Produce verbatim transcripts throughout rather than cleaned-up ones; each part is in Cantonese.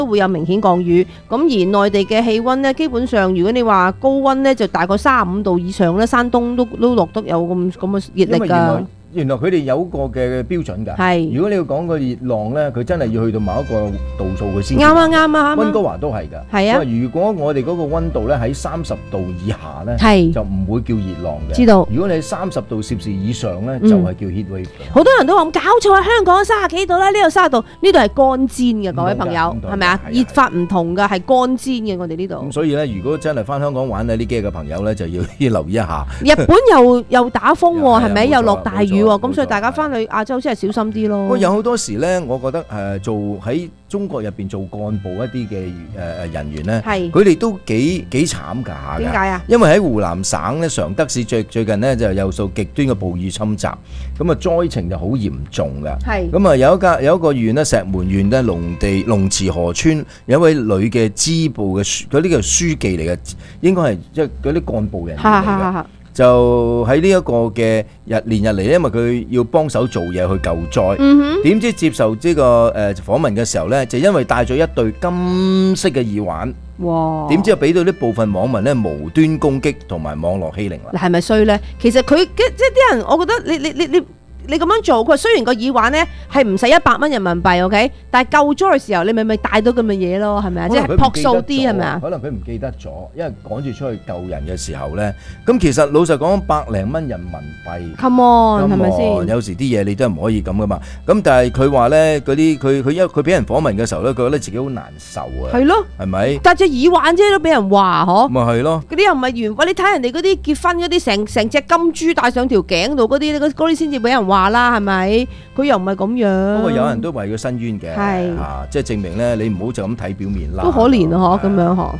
都會有明顯降雨。咁而內地嘅氣温呢，基本上如果你話高温呢，就大概三十五度以上咧，山東都都落得有咁咁嘅熱力㗎。 原來佢哋有個嘅標準㗎。 係。 如果你要講個熱浪咧，佢真係要去到某一個度數佢先。 啱啊啱啊啱啊！ 溫哥華都係㗎。係啊。如果我哋嗰個溫度咧喺三十度以下咧，係就唔會叫熱浪嘅。知道。如果你三十度攝氏以上咧，就係叫 heat wave。好多人都話搞錯啊！香港三十幾度啦，呢度三十度，呢度係乾煎嘅，各位朋友係咪啊？熱法唔同㗎，係乾煎嘅，我哋呢度。 咁所以咧，如果真係翻香港玩呢呢幾日嘅朋友咧，就要留意一下。 日本又又打風喎，係咪？又落大雨喎，咁所以大家翻去亞洲真係小心啲咯。 不過有好多時咧，我覺得誒、呃、做喺中國入邊做幹部一啲嘅誒誒人員咧，佢哋都幾幾慘㗎嚇。點解啊？因為喺湖南省咧，常德市最最近呢就有數極端嘅暴雨侵襲，咁啊災情就好嚴重㗎。係咁啊有一間有一個縣咧，石門縣咧龍地龍池河村有一位女嘅支部嘅嗰啲叫書記嚟嘅，應該係即係嗰啲幹部人員嚟嘅。就喺呢一個嘅日連日嚟，因為佢要幫手做嘢去救災，點、嗯、知接受呢、這個誒、呃、訪問嘅時候呢，就因為戴咗一對金色嘅耳環，哇！點知又俾到啲部分網民呢無端攻擊同埋網絡欺凌啦。係咪衰呢？其實佢即係啲人，我覺得你你你你。你你咁樣做，佢雖然個耳環咧係唔使一百蚊人民幣 ，OK， 但係救災嘅時候，你咪咪帶到咁嘅嘢咯，係咪啊？即係樸素啲係咪啊？可能佢唔記得咗，因為趕住出去救人嘅時候咧，咁其實老實講，百零蚊人民幣 ，come on， 係咪先？有時啲嘢你都係唔可以咁噶嘛。咁但係佢話咧，嗰啲佢佢因為佢俾人訪問嘅時候咧，佢覺得自己好難受啊。係咯，係咪？戴隻耳環啫都俾人話嗬。咪係咯。嗰啲又唔係原，你睇人哋嗰啲結婚嗰啲成成隻金珠戴上條頸度嗰啲，嗰啲先至俾人話啦，係咪？佢又唔係咁樣。不過有人都為佢申冤嘅，係啊，即係證明咧，你唔好就咁睇表面啦。都可憐啊，嗬，咁樣嗬。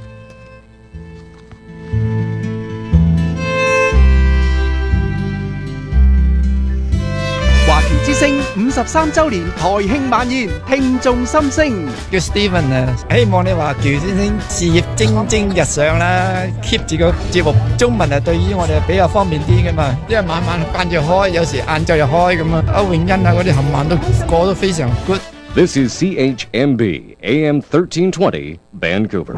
華僑之聲五十三週年台慶晚宴，聽眾心聲。 叫 Steven 啊，希望你華僑之聲事業蒸蒸日上啦 ，keep 住個節目中文啊，對於我哋比較方便啲噶嘛，因為晚晚間住開，有時晏晝又開咁啊。歐永欣啊嗰啲冚唪唥都過得非常 good。 This is C H M B A M thirteen twenty Vancouver。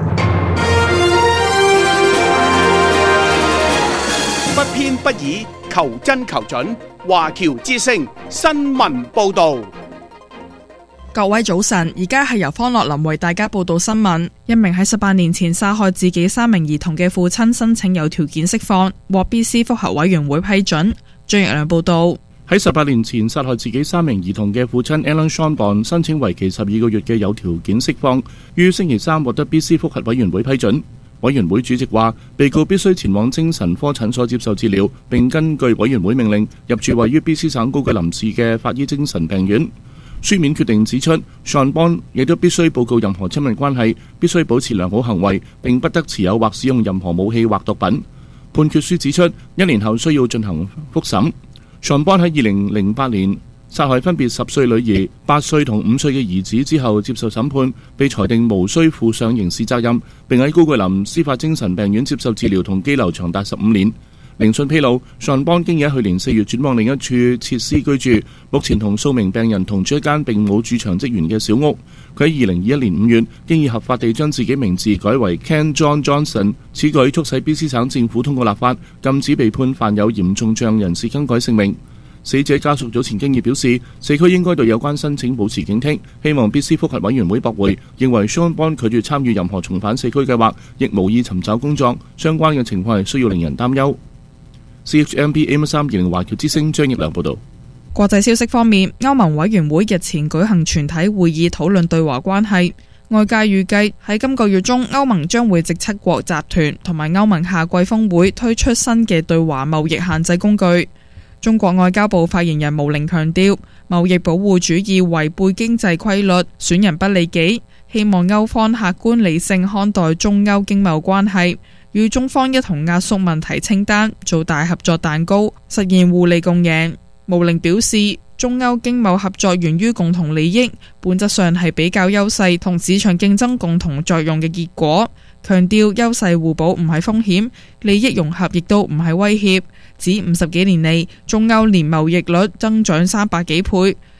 不偏不倚，求真求準。華僑之聲新聞報道。 各位早晨，而家係由方樂林為大家報道新聞。一名喺十八年前殺害自己三名兒童嘅父親申請有條件釋放，獲 B C 覆核委員會批准。張奕良報道。 喺十八年前殺害自己三名兒童嘅父親 Alan Sean 申請為期十二個月嘅有條件釋放，於星期三獲得 B C 覆核委員會批准。委員會主席話，被告必須前往精神科診所接受治療，並根據委員會命令入住位於 B C 省高級臨時嘅法醫精神病院。書面決定指出 Sean Bond 亦都必須報告任何親密關係，必須保持良好行為，並不得持有或使用任何武器或毒品。判決書指出，一年後需要進行複審。Sean Bond 喺二零零八年殺害分別十歲女兒、八歲同五歲嘅兒子之後接受審判，被裁定無需負上刑事責任，並喺高桂林司法精神病院接受治療同羈留長達十五年。聆訊披露，Sean Bond經已喺去年四月轉往另一處設施居住，目前同數名病人同住一間並冇駐場職員嘅小屋。佢喺二零二一年五月經已合法地將自己名字改為 Ken John Johnson， 此舉促使 B C 省政府通過立法，禁止被判犯有嚴重障人士更改姓名。死者家屬早前經已表示，社區應該對有關申請保持警惕，希望 B C 覆核委員會駁回，認為 Sean Bond 拒絕參與任何重返社區計劃，亦無意尋找工作，相關嘅情況係需要令人擔憂。C H M B A M 三二零華僑之聲張奕良報導。 國際消息方面，歐盟委員會日前舉行全體會議討論對華關係，外界預計喺今個月中，歐盟將會藉七國集團同埋歐盟夏季峰會推出新嘅對華貿易限制工具。中國外交部發言人毛寧強調，貿易保護主義違背經濟規律，損人不利己，希望歐方客觀理性看待中歐經貿關係，與中方一同壓縮問題清單，做大合作蛋糕，實現互利共贏。毛寧表示，中歐經貿合作源於共同利益，本質上係比較優勢同市場競爭共同作用嘅結果。強調優勢互補唔係風險，利益融合亦都唔係威脅。指五十幾年嚟，中歐年貿易率增長三百幾倍，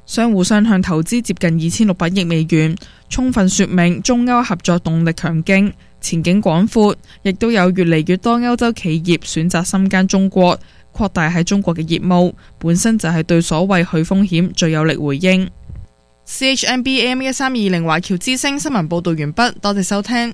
相互雙向投資接近二千六百億美元，充分說明中歐合作動力強勁、前景廣闊，亦都有越嚟越多歐洲企業選擇深耕中國，擴大喺中國嘅業務，本身就係對所謂去風險最有力回應。C H M B A M 一三二零華僑之聲新聞報道完畢，多謝收聽。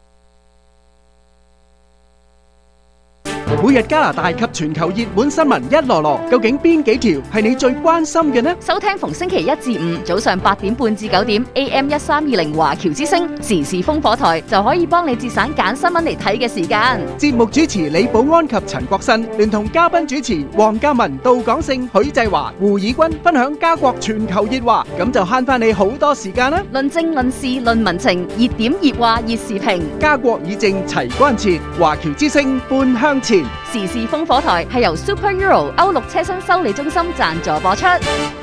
每日加拿大及全球熱門新聞一籮籮，究竟邊幾條係你最關心嘅呢？ 收聽逢星期一至五早上八點半至九點 A M 一三二零華僑之聲時事烽火台，就可以幫你節省揀新聞嚟睇嘅時間。 節目主持李寶安及陳國新，聯同嘉賓主持黃嘉文、杜廣勝、許濟華、胡以軍分享加國全球熱話，咁就慳翻你好多時間啦！ 論政論事論民情，熱點熱話熱時評， 加國議政齊關切，華僑之聲半向前。 時事烽火台係由 Super Euro 歐陸車身修理中心贊助播出。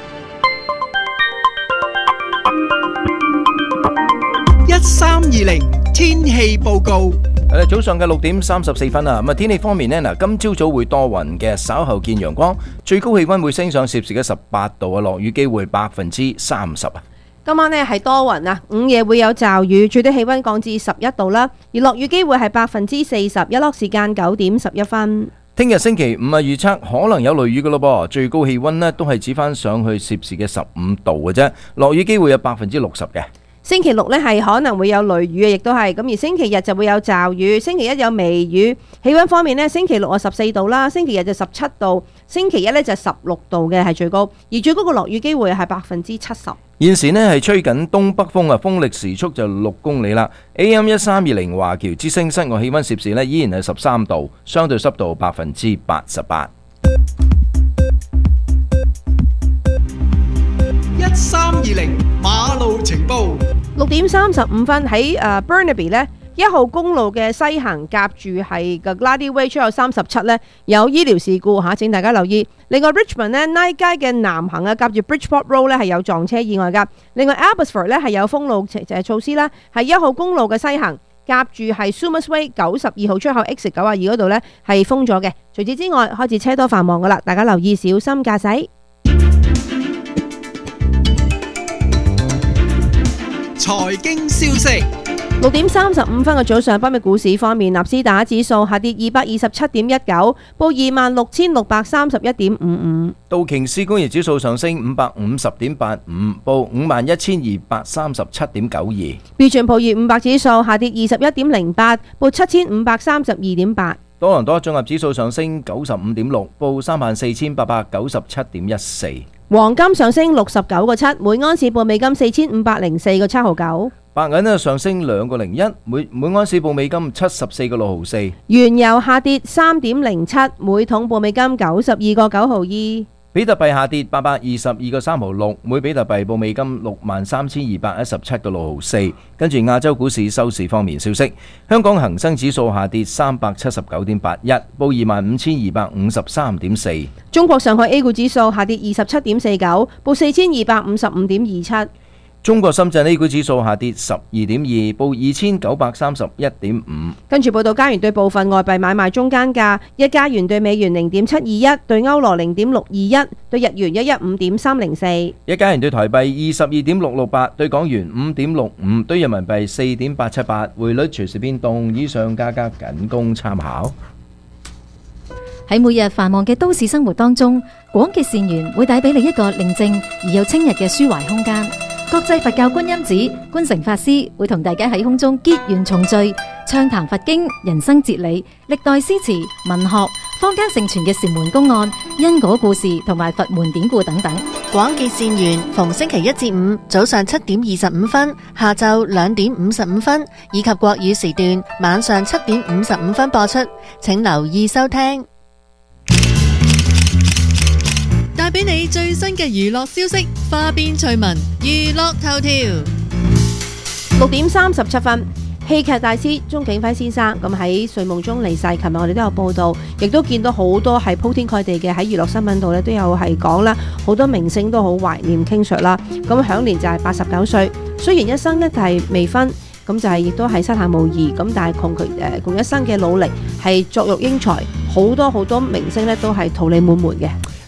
一三二零天氣報告。 誒，早上嘅六點三十四分啊，咁啊天氣方面呢，嗱，今朝早會多雲嘅，稍後見陽光，最高氣溫會升上攝氏嘅十八度啊，落雨機會百分之三十啊。 今晚呢係多雲啊，午夜會有驟雨，最低氣溫降至十一度啦，而落雨機會係百分之四十，日落時間九點十一分。 聽日星期五啊，預測可能有雷雨嘅咯噃，最高氣溫呢都係指翻上去攝氏嘅十五度嘅啫，落雨機會有百分之六十嘅。 星期六呢係可能會有雷雨嘅，亦都係咁，而星期日就會有驟雨，星期一有微雨。氣溫方面呢，星期六啊十四度啦，星期日就十七度，星期一呢就十六度嘅係最高，而最高嘅落雨機會係百分之七十。 現時呢係吹緊東北風啊，風力時速就六公里啦。A M 一三二零華僑之聲室外氣溫攝氏呢依然係十三度，相對濕度百分之八十八。 一三二零馬路情報。 六點三十五分喺誒 Burnaby 呢一號公路嘅西行夾住係嘅 Gladys Way 出口三十七呢有醫療事故嚇，請大家留意。另外 Richmond 呢 Knight 街嘅南行啊，夾住 Bridgeport Road 呢係有撞車意外㗎。另外 Abbotsford 呢係有封路措施啦，係一號公路嘅西行夾住係 Sumas Way 九十二號出口 exit 九十二嗰度呢係封咗嘅。除此之外，開始車多繁忙㗎啦，大家留意小心駕駛。 財經消息。 六點三十五分嘅早上，北美股市方面，納斯達克指數下跌二百二十七點一九，報二萬六千六百三十一點五五。 道瓊斯工業指數上升五百五十點八五，報五萬一千二百三十七點九二。 標準普爾五百指數下跌二十一點零八，報七千五百三十二點八。 多倫多綜合指數上升九十五點六，報三萬四千八百九十七點一四。 黃金上升六十九個七，每安士報美金四千五百零四個七毫九。 白銀呢上升兩個零一，每每安士報美金七十四個六毫四。 原油下跌三點零七，每桶報美金九十二個九毫二。 比特幣下跌八百二十二個三毫六，每比特幣報美金六萬三千二百一十七個六毫四。跟住亞洲股市收市方面消息，香港恒生指數下跌三百七十九點八一，報二萬五千二百五十三點四。 中國上海 A 股指數下跌二十七點四九，報四千二百五十五點二七。 中國深圳 A 股指數下跌十二點二，報二千九百三十一點五。 跟住報道加元對部分外幣買賣中間價：一加元對美元零點七二一，對歐羅零點六二一，對日元一一五點三零四。 一加元對台幣二十二點六六八，對港元五點六五，對人民幣四點八七八。匯率隨時變動，以上價格僅供參考。 喺每日繁忙嘅都市生活當中，廣結善緣會帶俾你一個寧靜而又清逸嘅抒懷空間。國際佛教觀音寺觀誠法師會同大家喺空中結緣重聚，暢談佛經、人生哲理、歷代詩詞、文學、坊間盛傳嘅禪門公案、因果故事同埋佛門典故等等。 廣結善緣逢星期一至五早上七點二十五分、下晝兩點五十五分以及國語時段晚上七點五十五分播出，請留意收聽。帶俾你最新嘅娛樂消息，花邊趣聞，娛樂頭條。 六點三十七分，戲劇大師鍾景輝先生咁喺睡夢中離世。琴日我哋都有報道，亦都見到好多係鋪天蓋地嘅喺娛樂新聞度咧都有係講啦，好多明星都好懷念 King Sir 啦。咁享年就係八十九歲，雖然一生呢就係未婚，咁就係亦都係膝下無兒，咁但係窮佢誒窮一生嘅努力係作育英才，好多好多明星呢都係桃李滿門嘅。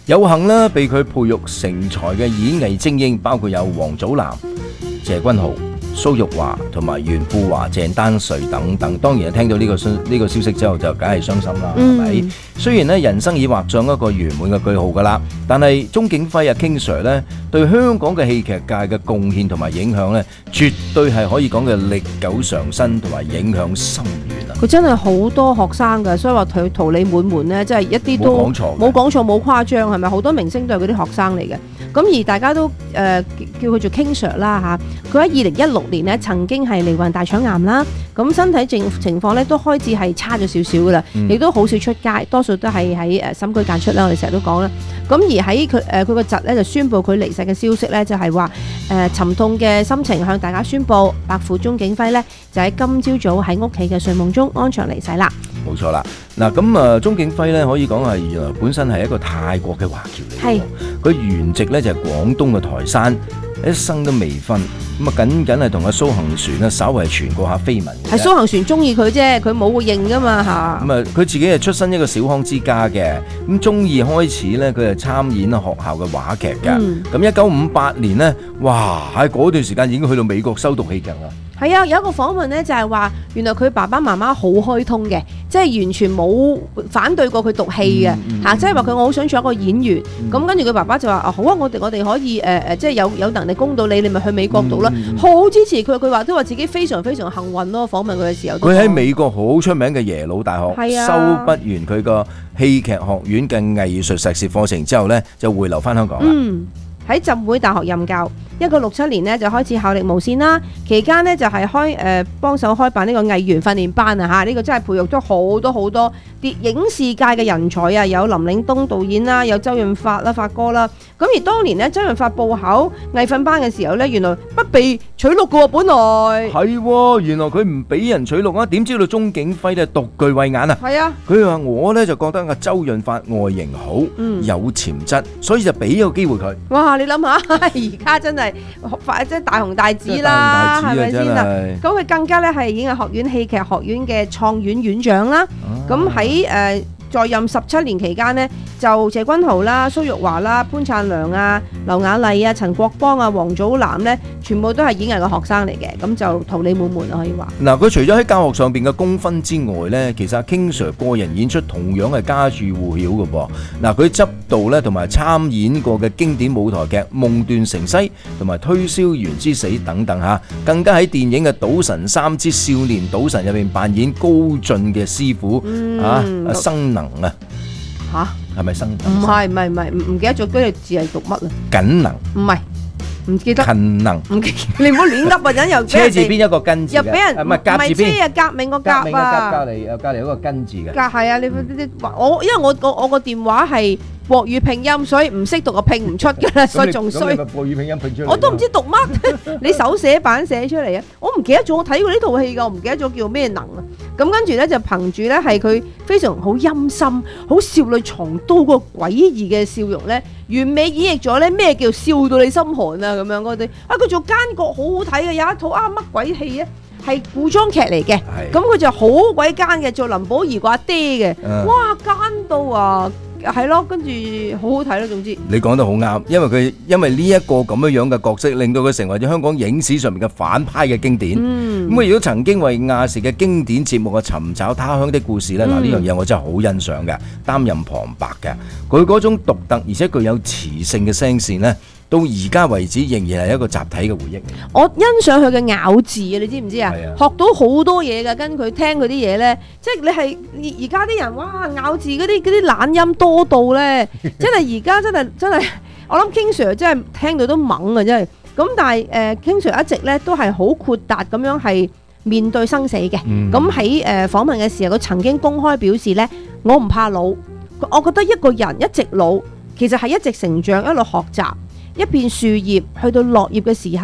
有幸啦，被佢培育成才嘅演藝精英，包括有王祖藍、謝君豪、蘇玉華同埋袁富華、鄭丹瑞等等。當然聽到呢個消呢個消息之後，就梗係傷心啦，係咪、嗯？雖然咧人生已畫上一個圓滿嘅句號噶啦，但係鍾景輝啊 King Sir 咧對香港嘅戲劇界嘅貢獻同埋影響咧，絕對係可以講嘅歷久常新同埋影響深遠啊！ 佢真係好多學生㗎，所以話佢桃李滿門咧，真係一啲都冇講錯，冇講錯，冇誇張，係咪？好多明星都係嗰啲學生嚟嘅。咁而大家都誒、呃、叫佢做 King Sir 啦嚇。佢喺二零一六年咧曾經係罹患大腸癌啦，咁身體情情況咧都開始係差咗少少噶啦，亦、嗯、都好少出街，多數都係喺誒深居間出啦。我哋成日都講啦。咁而喺佢誒佢個侄咧就宣布佢離世嘅消息咧，就係話誒沉痛嘅心情向大家宣布，伯父鍾景輝咧就喺今朝早喺屋企嘅睡夢中安詳離世啦。 冇錯啦，嗱咁啊，鍾景輝咧可以講係原來本身係一個泰國嘅華僑嚟嘅，佢原籍咧就係廣東嘅台山，一生都未婚，咁啊僅僅係同阿蘇杏璇咧稍為傳過下緋聞。係蘇杏璇中意佢啫，佢冇認噶嘛嚇。咁啊，佢自己係出身一個小康之家嘅，咁中二開始咧佢係參演學校嘅話劇㗎。咁一九五八年咧，哇喺嗰段時間已經去到美國修讀戲劇啦。 係啊，有一個訪問咧，就係話原來佢爸爸媽媽好開通嘅，即係完全冇反對過佢讀戲嘅嚇，即係話佢我好想做一個演員。咁、嗯、跟住佢爸爸就話啊好啊，我哋我哋可以誒誒、呃，即係有有能力供到你，你咪去美國讀啦，好、嗯、支持佢。佢話都話自己非常非常幸運咯。訪問佢嘅時候， 佢喺美國好出名嘅耶魯大學、啊、修畢完佢個戲劇學院嘅藝術碩士課程之後咧，就回流翻香港啦。嗯， 喺浸會大學任教。一九六七年呢就開始效力無線啦，期間呢就係開誒幫手開辦呢個藝員訓練班啊嚇，呢、這個真係培育咗好多好多啲影視界嘅人才啊，有林嶺東導演啦，有周潤發啦發哥啦，咁而當年呢，周潤發報考藝訓班嘅時候呢，原來不被取錄嘅喎，本來係喎，原來佢唔俾人取錄啊，點知道鍾景輝咧獨具慧眼啊，係啊，佢話我呢就覺得阿周潤發外形好，嗯、有潛質，所以就俾個機會佢。 哇，你諗下，而家真係〜即係大紅大紫啦，係咪先啊？咁佢更加咧係演藝學院戲劇學院嘅創院院長啦。咁喺誒在任十七年期間呢，就謝君豪啦、蘇玉華啦、潘燦良啊、劉雅麗啊、陳國邦啊、王祖藍呢，全部都係演藝嘅學生嚟嘅，咁就桃李滿門啊，可以話。嗱， 佢除咗喺教學上邊嘅功勳之外呢，其實 King Sir 個人演出同樣係家喻戶曉嘅噃。嗱，佢執導咧同埋參演過嘅經典舞台劇《夢斷城西》同埋《推銷員之死》等等嚇，更加喺電影嘅《賭神三之少年賭神》入邊扮演高進嘅師傅、嗯、啊，阿生能啊。吓，係咪生能？ 唔係唔係唔係，唔唔記得咗嗰個字係讀乜啊？ 緊能？ 唔係，唔記得。 勤能？唔記， 你唔好亂噏啊！人又車字邊一個根字嘅， 又俾人唔係甲字邊。 唔係車啊，革命個革啊。革命嘅革隔離， 又隔離嗰個根字嘅。 隔係啊！你你我因為我我我個電話係國語拼音，所以唔識讀啊，拼唔出㗎啦，所以仲衰。 國語拼音拼出嚟。 我都唔知讀乜，你手寫版寫出嚟啊！我唔記得咗，我睇過呢套戲㗎，我唔記得咗叫咩能啊！咁跟住咧就憑住咧係佢非常好陰森、好少女藏刀個詭異嘅笑容咧，完美演繹咗咧咩叫笑到你心寒啊咁樣嗰啲啊！佢做奸角好好睇嘅，有一套啊乜鬼戲啊，係古裝劇嚟嘅，咁佢就好鬼奸嘅，做林保怡個阿爹嘅，嗯、哇奸到啊！係咯，跟住好好睇咯。總之你講得好啱，因為佢因為呢一個咁樣樣嘅角色，令到佢成為咗香港影史上面嘅反派嘅經典。咁佢亦都曾經為亞視嘅經典節目嘅《尋找他鄉的故事》咧，嗱呢樣嘢我真係好欣賞嘅，擔任旁白嘅。佢嗰種獨特而且具有磁性嘅聲線呢，到而家為止仍然係一個集體嘅回憶。 我欣賞佢嘅咬字啊，你知唔知啊？學到好多嘢㗎，跟佢聽佢啲嘢咧，即係你係而家啲人哇咬字嗰啲嗰啲懶音多到咧，真係而家真係真係，我諗 King Sir 真係聽到都懵啊，真係。咁但係誒、呃、King Sir 一直咧都係好豁達咁樣係面對生死嘅。咁喺誒訪問嘅時候，佢曾經公開表示咧，我唔怕老，我覺得一個人一直老，其實係一直成長，一路學習。一片樹葉去到落葉嘅時候，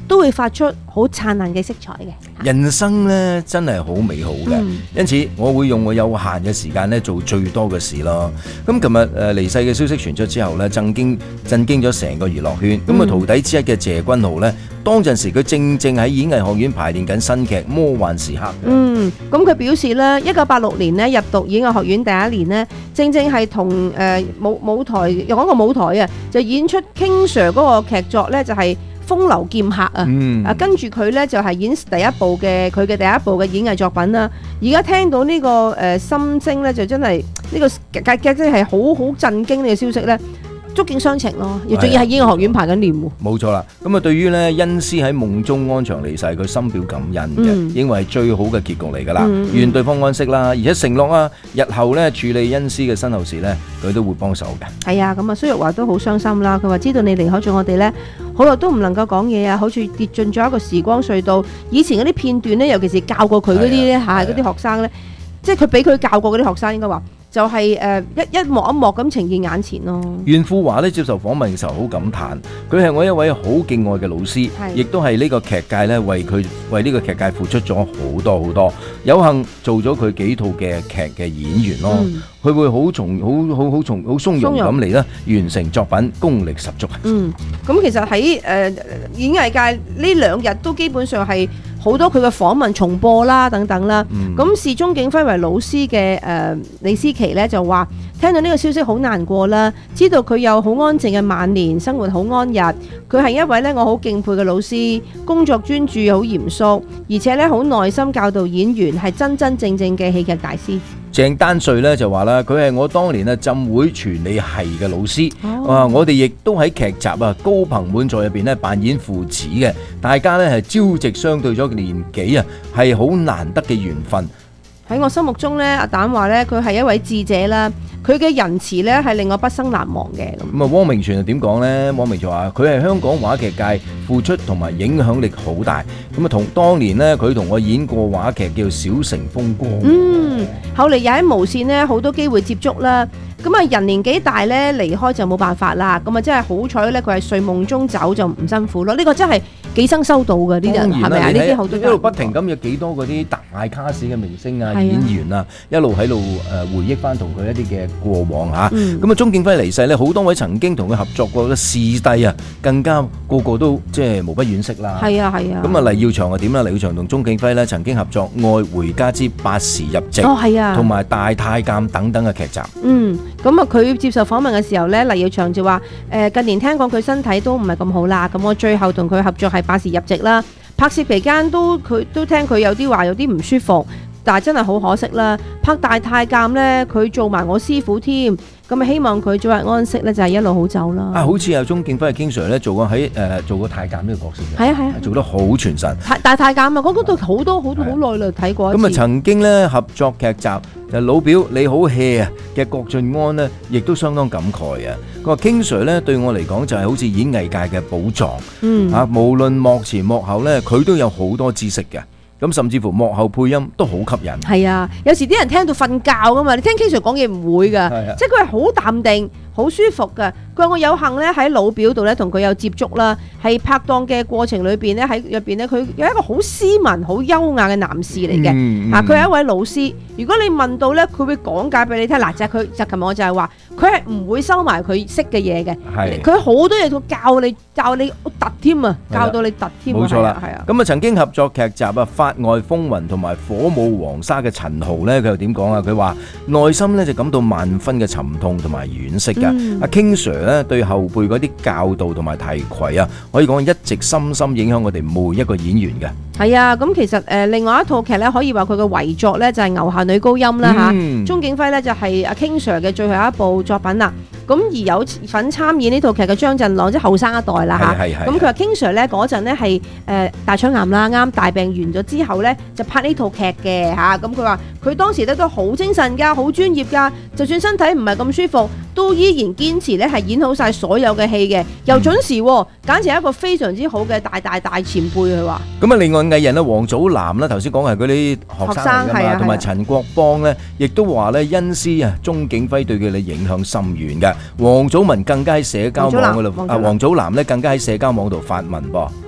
都會發出好燦爛嘅色彩嘅。 人生咧真係好美好嘅，嗯、因此我會用我有限嘅時間咧做最多嘅事咯。咁琴日誒離世嘅消息傳出之後咧，震驚震驚咗成個娛樂圈。咁啊、嗯、徒弟之一嘅謝君豪咧，當陣時佢正正喺演藝學院排練緊新劇《魔幻時刻》。嗯， 咁佢表示咧，一九八六年咧入讀演藝學院第一年呢，正正係同誒舞舞台用一個舞台啊，就演出 King Sir 嗰個劇作咧，就係、是。風流劍客啊！嗯、啊，跟住佢咧就係、是、演第一部嘅佢嘅第一部嘅演藝作品啦。而家聽到呢、這個誒、呃、心聲咧，就真係呢、這個嘅嘅真係好好震驚呢個消息咧。觸景傷情咯，亦仲要喺演藝學院排緊練喎。 冇錯啦，咁啊對於咧恩師喺夢中安詳離世，佢深表感恩嘅，嗯、認為係最好嘅結局嚟㗎啦。嗯、願對方安息啦，而且承諾啊，日後咧處理恩師嘅身後事咧，佢都會幫手嘅。 係啊，咁啊蘇玉華都好傷心啦。佢話知道你離開咗我哋咧，好耐都唔能夠講嘢啊，好似跌進咗一個時光隧道。以前嗰啲片段咧，尤其是教過佢嗰啲咧嚇嗰啲學生咧，即係佢俾佢教過嗰啲學生應該話。就係誒一一幕一幕咁呈現眼前咯。 袁富華咧接受訪問嘅時候好感嘆，佢係我一位好敬愛嘅老師，亦都係呢個劇界咧為佢為呢個劇界付出咗好多好多，有幸做咗佢幾套嘅劇嘅演員咯。佢、嗯、會好從好好好從好從容咁嚟啦，完成作品，功力十足。 嗯，咁其實喺誒、呃、演藝界呢兩日都基本上係。好多佢嘅訪問重播啦，等等啦。咁、嗯、視鍾景輝為老師嘅誒、呃、李思琪咧就話，聽到呢個消息好難過啦，知道佢有好安靜嘅晚年，生活好安逸。佢係一位咧我好敬佩嘅老師，工作專注好嚴肅，而且咧好耐心教導演員，係真真正正嘅戲劇大師。 鄭丹瑞咧就話啦，佢係我當年啊浸會傳理系嘅老師，哦、啊我哋亦都喺劇集啊高朋滿座入邊咧扮演父子嘅，大家咧係朝夕相對咗年紀啊，係好難得嘅緣分。 喺我心目中咧，阿蛋話咧佢係一位智者啦，佢嘅仁慈咧係令我畢生難忘嘅。 咁啊，汪明荃又點講呢？汪明荃話佢係香港話劇界付出同埋影響力好大。咁啊，同當年呢，佢同我演過話劇叫《小城風光》。嗯， 後嚟又喺無線呢，好多機會接觸啦。咁啊，人年紀大咧，離開就冇辦法啦。咁啊，真係好彩咧，佢係睡夢中走就唔辛苦咯。呢個真係幾生修到嘅呢啲人，係咪啊？呢啲好多一路不停咁有幾多嗰啲大卡士嘅明星啊、演員啊，一路喺度誒回憶翻同佢一啲嘅過往嚇。咁啊，鍾景輝離世咧，好多位曾經同佢合作過嘅視帝啊，更加個個都即係無不惋惜啦。 係啊係啊。 咁啊，黎耀祥係點啦？黎耀祥同鍾景輝咧曾經合作《愛回家之八時入席》， 哦係啊， 同埋《大太監》等等嘅劇集。 嗯。咁啊，佢接受訪問嘅時候咧，黎耀祥就話：誒、呃、近年聽講佢身體都唔係咁好啦。咁我最後同佢合作係八時入席啦。拍攝期間都佢都聽佢有啲話有啲唔舒服，但係真係好可惜啦。拍大太監咧，佢做埋我師傅添。咁啊，希望佢早日安息咧，就係一路好走啦。啊， 好似有鍾景輝嘅 King Sir 咧，做過喺誒做過太監呢個角色嘅。 係啊係啊， 做得好全神。 大太監啊，嗰度好多好多好耐啦，睇過一次。 咁啊，曾經咧合作劇集就老表你好 hea 啊嘅郭晉安呢，亦都相當感慨啊。佢話 King Sir 咧對我嚟講就係好似演藝界嘅寶藏。嗯。啊，無論幕前幕後咧，佢都有好多知識嘅。咁甚至乎幕後配音都好吸引。係啊，有時啲人聽到瞓覺噶嘛，你聽 King Sir 講嘢唔會噶，啊、即係佢係好淡定、好舒服噶。佢話我有幸咧喺老表度咧同佢有接觸啦，係拍檔嘅過程裏邊咧喺入邊咧，佢有一個好斯文、好優雅嘅男士嚟嘅。嗯嗯、啊，佢係一位老師。如果你問到咧，佢會講解俾你聽。嗱，就係佢就琴日我就係話，佢係唔會收埋佢識嘅嘢嘅。係。佢好多嘢都教你教你突添啊，教到你突添。 冇錯啦， 係啊。 咁啊，曾經合作劇集啊《法外風雲》同埋《火舞黃沙》嘅陳豪咧，佢又點講啊？佢話內心咧就感到萬分嘅沉痛同埋惋惜㗎。阿 King Sir 咧對後輩嗰啲教導同埋提攜啊，可以講一直深深影響我哋每一個演員嘅。 係啊，咁其實誒另外一套劇咧，可以話佢嘅遺作咧就係《牛下女高音》啦嚇。鍾景輝咧就係阿 King Sir 嘅最後一部作品啦。咁而有份參演呢套劇嘅張振朗，即係後生一代啦嚇。咁佢話 King Sir 咧嗰陣咧係誒大腸癌啦，啱大病完咗之後咧就拍呢套劇嘅嚇。咁佢話佢當時咧都好精神㗎，好專業㗎，就算身體唔係咁舒服，都依然堅持咧係演好晒所有嘅戲嘅，又準時，簡直係一個非常之好嘅大大大前輩。佢話。咁啊， 另外藝人咧，王祖藍啦，頭先講係嗰啲學生嚟㗎嘛，同埋陳國邦咧，亦都話咧恩師啊，鍾景輝對佢哋影響深遠嘅。黃祖文更加喺社交網嗰度，啊黃祖藍咧更加喺社交網度發文噃。 King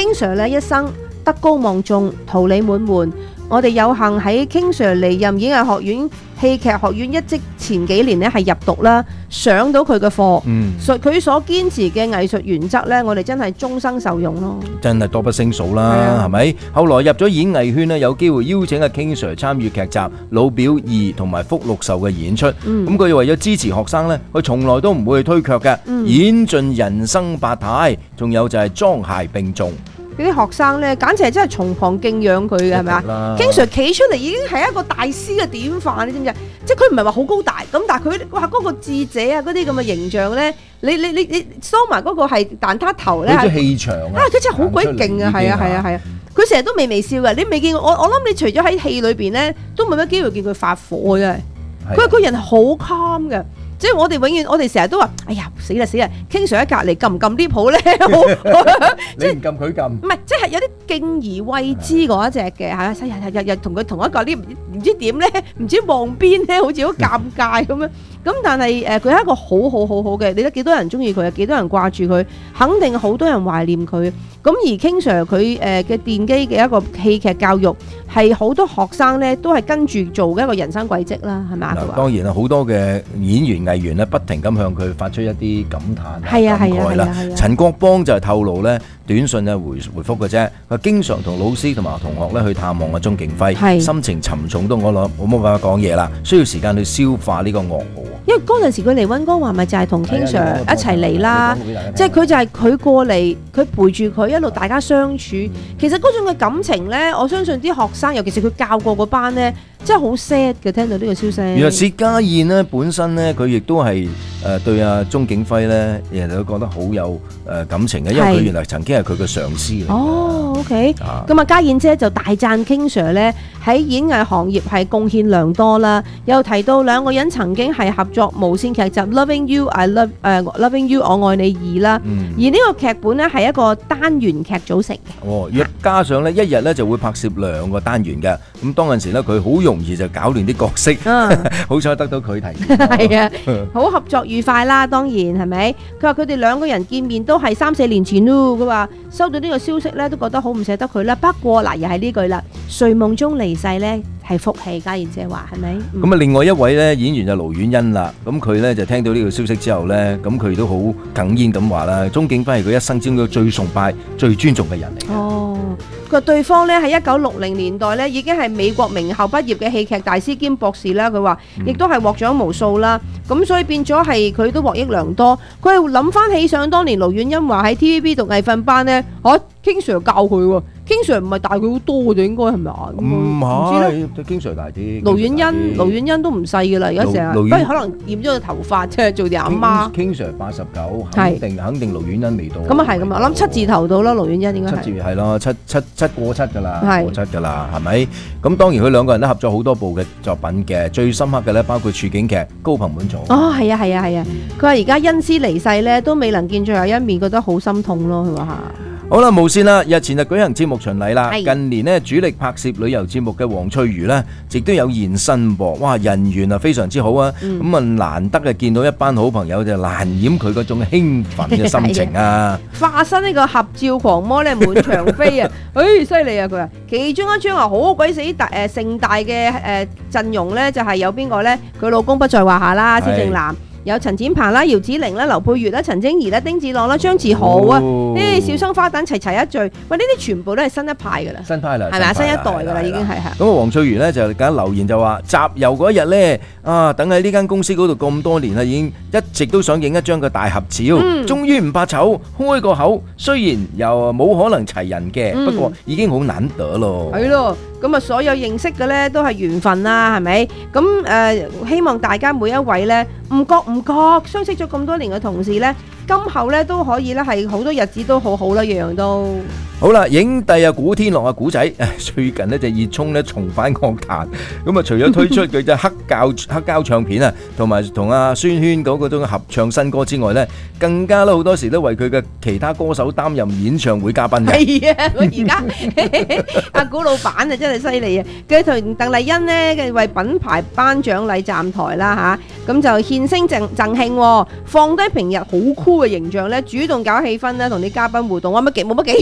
King Sir 咧一生德高望重，桃李滿門。我哋有幸喺 King Sir 離任演藝學院戲劇學院一職前幾年咧係入讀啦，上到佢嘅課，所佢所堅持嘅藝術原則咧，我哋真係終生受用咯。 真係多不勝數啦，係咪？後來入咗演藝圈咧，有機會邀請阿 King Sir 參與劇集《老表二》同埋《福祿壽》嘅演出。咁佢為咗支持學生咧，佢從來都唔會去推卻嘅，演盡人生百態，仲有就係裝鞋並重。 嗰啲學生咧，簡直係真係從旁敬仰佢嘅，係咪啊？King Sir企出嚟已經係一個大師嘅典範，你知唔知？即係佢唔係話好高大，咁但係佢哇嗰個智者啊，嗰啲咁嘅形象咧，你你你你梳埋嗰個係蛋撻頭咧， 嗰啲氣場啊， 佢真係好鬼勁啊！係啊係啊係啊！佢成日都微微笑嘅，你未見過我？我諗你除咗喺戲裏邊咧，都冇乜機會見佢發火嘅。佢個人好 calm 嘅。即係我哋永遠，我哋成日都話：哎呀，死啦死啦！King Sir 喺隔離撳唔撳 lift 好咧？ 你唔撳佢撳，唔係即係有啲敬而畏之嗰一隻嘅，係啊！日日日日同佢同一個 lift，唔知點咧，唔知望邊咧，好似好尷尬咁樣。咁但係誒，佢係一個好好好好嘅，你睇幾多人中意佢啊？幾多人掛住佢？肯定好多人懷念佢。咁而 King Sir 佢誒嘅奠基嘅一個戲劇教育，係好多學生咧都係跟住做嘅一個人生軌跡啦，係咪啊？ 當然啦，好多嘅演員藝員咧，不停咁向佢發出一啲感嘆、 係啊、 感慨啦。陳國邦就係透露咧，短信啊回回覆嘅啫，佢經常同老師同埋同學咧去探望阿鍾景輝，心情沉重到我諗我冇辦法講嘢啦，需要時間去消化呢個噩耗。因為嗰陣時佢嚟溫哥華咪就係同 King Sir 一齊嚟啦，即係佢就係佢過嚟，佢陪住佢一路大家相處。其實嗰種嘅感情咧，我相信啲學生，尤其是佢教過嗰班咧，真係好 sad 嘅。聽到呢個消息， 原來薛家燕咧本身咧，佢亦都係誒對阿鍾景輝咧，人哋都覺得好有誒感情嘅，因為佢原來曾經係佢嘅上司嚟。 哦 ，OK，咁啊，家燕姐就大讚 King Sir 咧喺演藝行業係貢獻良多啦，又提到兩個人曾經係合作無線劇集《Loving You I Love》誒《Loving You 我愛你二》啦，而呢個劇本咧係一個單元劇組成嘅。哦， 若加上咧一日咧就會拍攝兩個單元嘅，咁當陣時咧佢好容易就搞亂啲角色，好彩得到佢提點。 係啊，好合作愉快啦，當然係咪？佢話佢哋兩個人見面都係三四年前咯，佢話收到呢個消息咧都覺得好唔捨得佢啦。不過嗱，又係呢句啦，睡夢中離世咧係福氣，家燕姐話係咪？ 咁啊，另外一位咧演員就盧婉欣啦，咁佢咧就聽到呢個消息之後咧，咁佢都好哽咽咁話啦，鍾景輝係佢一生之中最崇拜、最尊重嘅人嚟。哦，佢話對方咧喺一九六零年代咧已經係美國名校畢業嘅戲劇大師兼博士啦，佢話亦都係獲獎無數啦，咁所以變咗係佢都獲益良多。佢係諗翻起想當年盧婉欣話喺 T V B 讀藝訓班咧，嚇 King Sir 教佢喎。King Sir 唔係大佢好多嘅，應該係咪啊？ 唔係，King Sir大啲。 盧婉欣，盧婉欣都唔細嘅啦，而家成日，不過可能染咗個頭髮，即係做啲阿媽。 King Sir 八十九，肯定肯定盧婉欣未到。 咁啊係咁啊，我諗七字頭到啦，盧婉欣應該係。 七字係咯，七七七過七㗎啦，過七㗎啦，係咪？咁當然佢兩個人都合作好多部嘅作品嘅，最深刻嘅咧包括處境劇《高朋滿座》。哦，係啊，係啊，係啊！佢話而家恩師離世咧，都未能見最後一面，覺得好心痛咯。佢話嚇。 好啦，無線啦，日前就舉行節目巡禮啦。近年呢，主力拍攝旅遊節目嘅黃翠如呢，亦都有現身噃。哇，人緣啊非常之好啊。咁啊、嗯，難得嘅見到一班好朋友，就難掩佢嗰種興奮嘅心情啊。化身呢個合照狂魔咧，滿場飛啊！唉，犀利啊！佢話其中一張啊好鬼死大誒盛大嘅誒陣容咧，就係有邊個咧？佢老公不在話下啦，蕭正楠。有陳展鵬啦、姚子羚啦、劉佩玥啦、陳貞儀啦、丁子朗啦、張志豪啊，呢啲小生花旦齊齊一聚，喂，呢啲全部都係新一派噶啦，新派啦，係咪啊？新一代噶啦，已經係係。咁啊，黃翠如咧就緊留言就話，集郵嗰一日咧啊，等喺呢間公司嗰度咁多年啦，已經一直都想影一張個大合照，終於唔怕醜，開個口，雖然又冇可能齊人嘅，不過已經好難得咯。係咯。咁啊，所有認識嘅咧都係緣分啦，係咪？咁誒、呃，希望大家每一位咧，唔覺唔覺相識咗咁多年嘅同事咧，今後咧都可以咧係好多日子都好好啦，樣樣都好啦。影帝啊，古天樂啊，古仔最近呢就熱衷咧重返樂壇，咁啊除咗推出佢隻黑膠黑膠唱片啊，同埋同阿孫軒嗰個種合唱新歌之外咧，更加咧好多時都為佢嘅其他歌手擔任演唱會嘉賓嘅。係啊，我而家阿古老闆啊，真係犀利啊！佢同鄧麗欣呢，嘅為品牌頒獎禮站台啦嚇，咁就獻聲贈贈慶，放低平日好酷嘅形象咧，主動搞氣氛咧，同啲嘉賓互動，我乜幾冇乜幾好啊！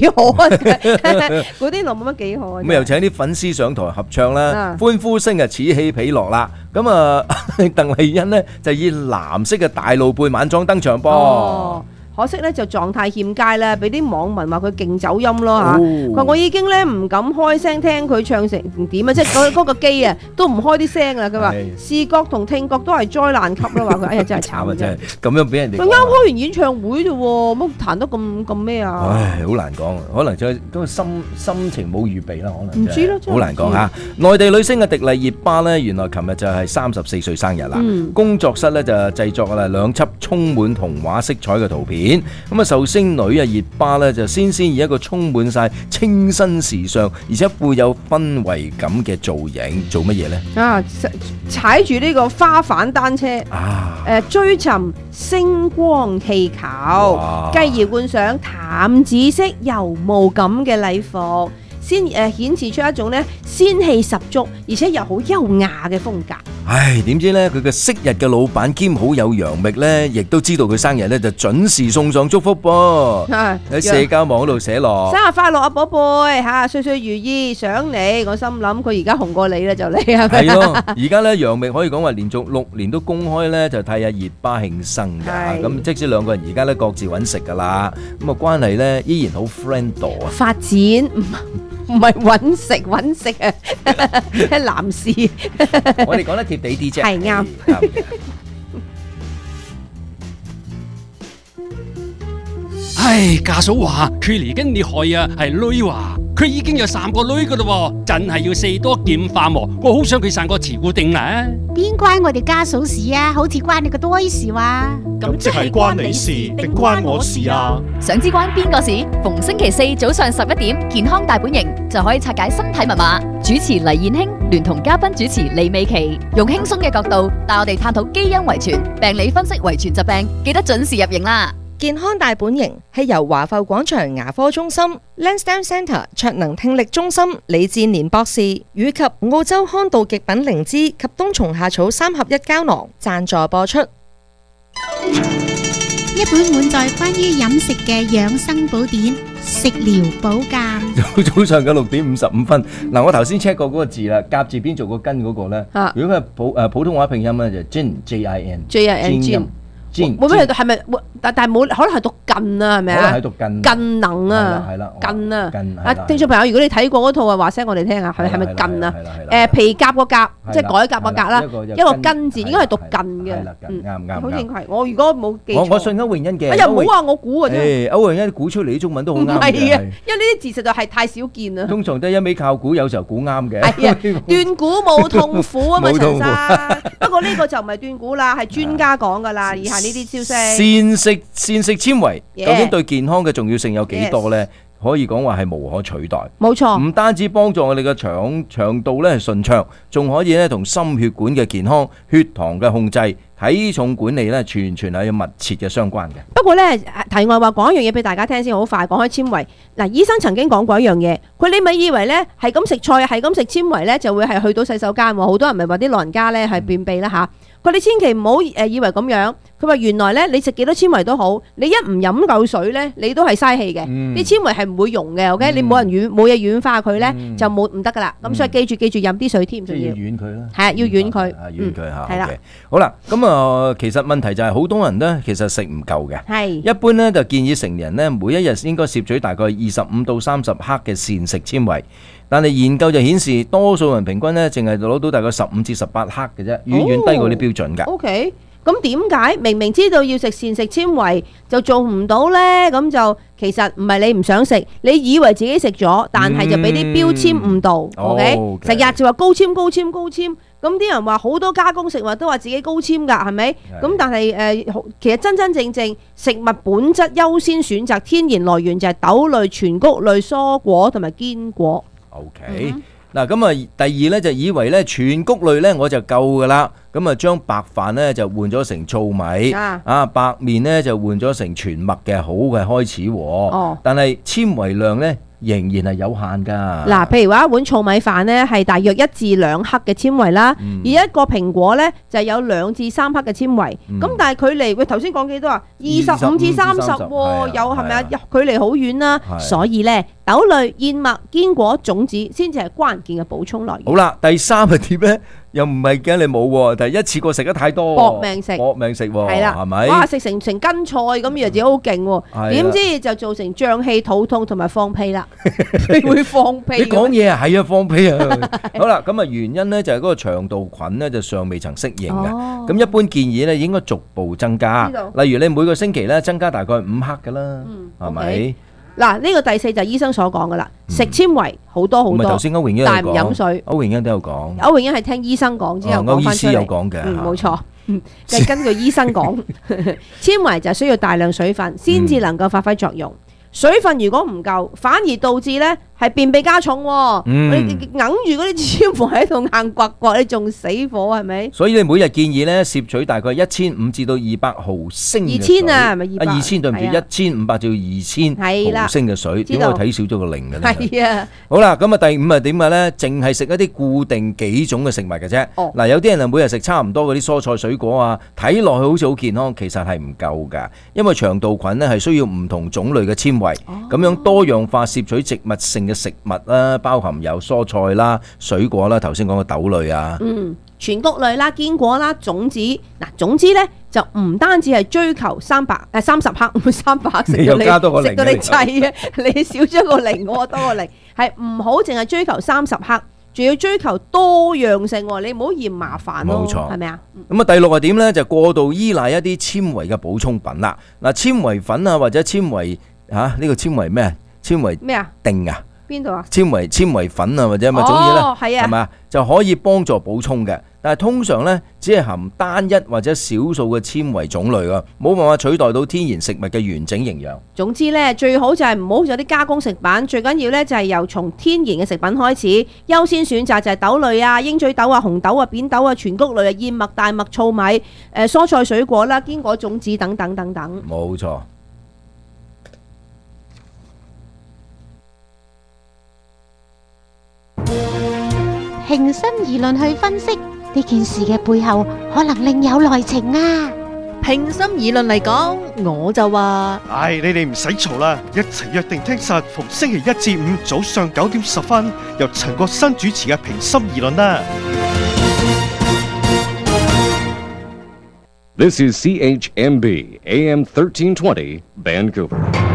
古天樂冇乜幾好。 咁又請啲粉絲上台合唱啦，歡呼聲啊此起彼落啦。咁啊，鄧麗欣呢就以藍色嘅大露背晚裝登場噃。 可惜咧就狀態欠佳啦，俾啲網民話佢勁走音咯嚇。佢話我已經咧唔敢開聲聽佢唱成點啊，即係嗰嗰個機啊都唔開啲聲啦。佢話視覺同聽覺都係災難級咯，話佢哎呀真係慘啊真係。 咁樣俾人哋佢啱開完演唱會啫喎，乜彈得咁咁咩啊？ 唉，好難講，可能就係嗰個心心情冇預備啦，可能唔知咯， 好難講嚇。內地女星嘅迪麗熱巴咧，原來琴日就係三十四歲生日啦。工作室咧就製作啦兩輯充滿童話色彩嘅圖片。咁啊，壽星女啊熱巴咧就先先以一個充滿晒清新時尚，而且富有氛圍感嘅造型，做乜嘢呢？ 啊，踩住呢個花瓣單車，啊，誒追尋星光氣球，繼而換上淡紫色油霧感嘅禮服，先誒顯示出一種咧仙氣十足，而且又好優雅嘅風格。 唉，點知咧佢嘅昔日嘅老闆兼好友楊冪咧，亦都知道佢生日咧，就準時送上祝福噃。喺社交網度寫落：生日快樂啊，寶貝嚇，歲歲如意，想你。我心諗佢而家紅過你啦，就你係咪？係咯，而家咧楊冪可以講話連續六年都公開咧就替阿熱巴慶生㗎。咁即使兩個人而家咧各自揾食㗎啦，咁啊關係咧依然好 friend 度啊。發展唔唔係揾食揾食啊，係男士。我哋講得貼地啲啫，係啱。 唉，家嫂話佢嚟緊你害啊，係女話佢已經有三個女噶啦，真係要四多劍化喎。我好想佢生個慈固定啊！ 邊關我哋家嫂事啊？好似關你個多事話。 咁即係關你事定關我事啊？ 想知關邊個事？逢星期四早上十一點，健康大本營就可以拆解身體密碼。主持黎燕卿聯同嘉賓主持李美琪，用輕鬆嘅角度帶我哋探討基因遺傳、病理分析遺傳疾病，記得準時入營啦！ 健康大本營係由華埠廣場牙科中心、Lansdowne Centre 卓能聽力中心李志年博士以及澳洲康道極品靈芝及冬蟲夏草三合一膠囊贊助播出。 一本滿載關於飲食嘅養生寶典，食療保健。 早上嘅六點五十五分，嗱我頭先 check 過嗰個字啦，甲字邊做個根嗰個咧，如果佢係普誒普通話拼音咧就 Jin J I N J I N Jin。會唔會係咪？但但係冇可能係讀近啊？係咪啊？ 可能係讀近。 近能啊！係啦，近啊！啊，聽眾朋友，如果你睇過嗰套啊，話聲我哋聽啊，係係咪近啊？誒皮甲個甲，即係改革個甲啦，一個根字應該係讀近嘅。 啱啱。 好似係，我如果冇記錯。 我我信歐榮欣嘅。 哎呀，唔好話我估啊！ 誒，歐榮欣估出嚟啲中文都好啱嘅。 唔係啊，因為呢啲字實在係太少見啦。 通常都係一味靠估，有時候估啱嘅。 係啊，斷估冇痛苦啊嘛，陳生。不過呢個就唔係斷估啦，係專家講㗎啦。以下呢啲消息。膳食膳食纖維究竟對健康嘅重要性有幾多呢？可以講話係無可取代。冇錯，唔單止幫助我哋嘅腸腸道咧順暢，仲可以咧同心血管嘅健康、血糖嘅控制、體重管理咧，全全係有密切嘅相關嘅。不過咧，題外話講一樣嘢俾大家聽先，好快講開纖維。嗱，醫生曾經講過一樣嘢，佢你咪以為咧係咁食菜，係咁食纖維咧就會係去到洗手間喎。好多人咪話啲老人家咧係便秘啦嚇。佢哋千祈唔好誒以為咁樣，佢話原來咧你食幾多纖維都好，你一唔飲夠水咧，你都係嘥氣嘅。啲纖維係唔會溶嘅 ，OK？你冇人軟冇嘢軟化佢咧，就冇唔得噶啦。咁所以記住記住飲啲水添，仲要軟佢啦。係啊，要軟佢。啊，軟佢嚇。係啦。好啦，咁啊，其實問題就係好多人咧，其實食唔夠嘅。係。一般咧就建議成年人咧，每一日應該攝取大概二十五到三十克嘅膳食纖維。但係研究就顯示，多數人平均咧，淨係攞到大概十五至十八克嘅啫，遠遠低過啲標準㗎。O K，咁點解明明知道要食膳食纖維就做唔到呢？咁就其實唔係你唔想食，你以為自己食咗，但係就俾啲標籤誤導。O K，成日就話高纖高纖高纖，咁啲人話好多加工食物都話自己高纖㗎，係咪？咁但係誒，其實真真正正食物本質優先選擇天然來源就係豆類、全穀類、蔬果同埋堅果。OK，嗱咁啊，第二咧就以為咧全穀類咧我就夠噶啦，咁啊將白飯咧就換咗成糙米，啊，啊白麵咧就換咗成全麥嘅好嘅開始，哦，但係纖維量咧仍然係有限噶。嗱，譬如話一碗糙米飯咧係大約一至兩克嘅纖維啦，嗯、而一個蘋果咧就有兩至三克嘅纖維，咁、嗯、但係距離喂頭先講幾多啊？二十五至三十，有係咪啊？距離好遠啦，所以咧。 豆類、燕麥、堅果、種子先至係關鍵嘅補充來源。 好啦，第三係點呢？又唔係驚你冇喎，但係一次過食得太多， 搏命食， 搏命食喎， 係啦， 係咪？ 哇！食成成斤菜咁，以為自己好勁喎，點知就造成脹氣、肚痛同埋放屁啦。你會放屁？ 你講嘢啊，係啊，放屁啊！好啦，咁啊原因呢就係嗰個腸道菌呢就尚未曾適應嘅，咁一般建議呢應該逐步增加，例如你每個星期呢增加大概五克㗎啦，係咪？嗱，呢個第四就係醫生所講噶啦，食纖維好多好多，頭先歐榮欣但係唔飲水。歐榮欣都有講，歐榮欣係聽醫生講之後講翻出嚟。歐醫師有講嘅，嗯，冇錯，嗯，就係根據醫生講，纖維就需要大量水分先至能夠發揮作用。水分如果唔夠，反而導致咧係便秘加重，嗯、你揞住嗰啲纖維喺度硬刮刮，你仲死火係咪？所以你每日建議咧攝取大概一千五至到二百毫升嘅水。二千啊，係咪二百？啊，二千對唔住，一千五百至到二千毫升嘅水。點解我睇少咗個零嘅咧？係啊。好啦，咁啊第五係點嘅咧？淨係食一啲固定幾種嘅食物嘅啫。哦。嗱，有啲人啊每日食差唔多嗰啲蔬菜水果啊，睇落去好似好健康，其實係唔夠㗎，因為腸道菌咧係需要唔同種類嘅纖維。咁樣多樣化攝取植物性嘅食物啦，包含有蔬菜啦、水果啦，頭先講嘅豆類啊，嗯，全穀類啦、堅果啦、種子嗱，種子咧就唔單止係追求三百誒三十克，唔係三百克，你又加多個零，食到你滯啊！你少咗個零，我多個零，係唔好淨係追求三十克。仲要追求多樣性，你唔好嫌麻煩咯，冇錯，係咪啊？咁啊，第六係點咧？就過度依賴一啲纖維嘅補充品啦。嗱，纖維粉啊，或者纖維嚇呢個纖維咩？纖維咩啊？定啊？邊度啊？纖維纖維粉啊，或者乜種嘢咧？哦，係啊，係咪啊？就可以幫助補充嘅，但係通常咧只係含單一或者少數嘅纖維種類啊，冇辦法取代到天然食物嘅完整營養。總之咧，最好就係唔好有啲加工食品，最緊要咧就係由從天然嘅食品開始，優先選擇就係豆類啊、鷹嘴豆啊、紅豆啊、扁豆啊、全穀類啊、燕麥、大麥、糙米、誒蔬菜水果啦、堅果種子等等等等。冇錯。 平心而論去分析呢件事嘅背後，可能另有內情啊！ 平心而論嚟講，我就話： 唉，你哋唔使嘈啦，一齊約定聽實逢星期一至五早上九點十分，由陳國新主持嘅平心而論啦。 This is C H M B A M thirteen twenty Vancouver。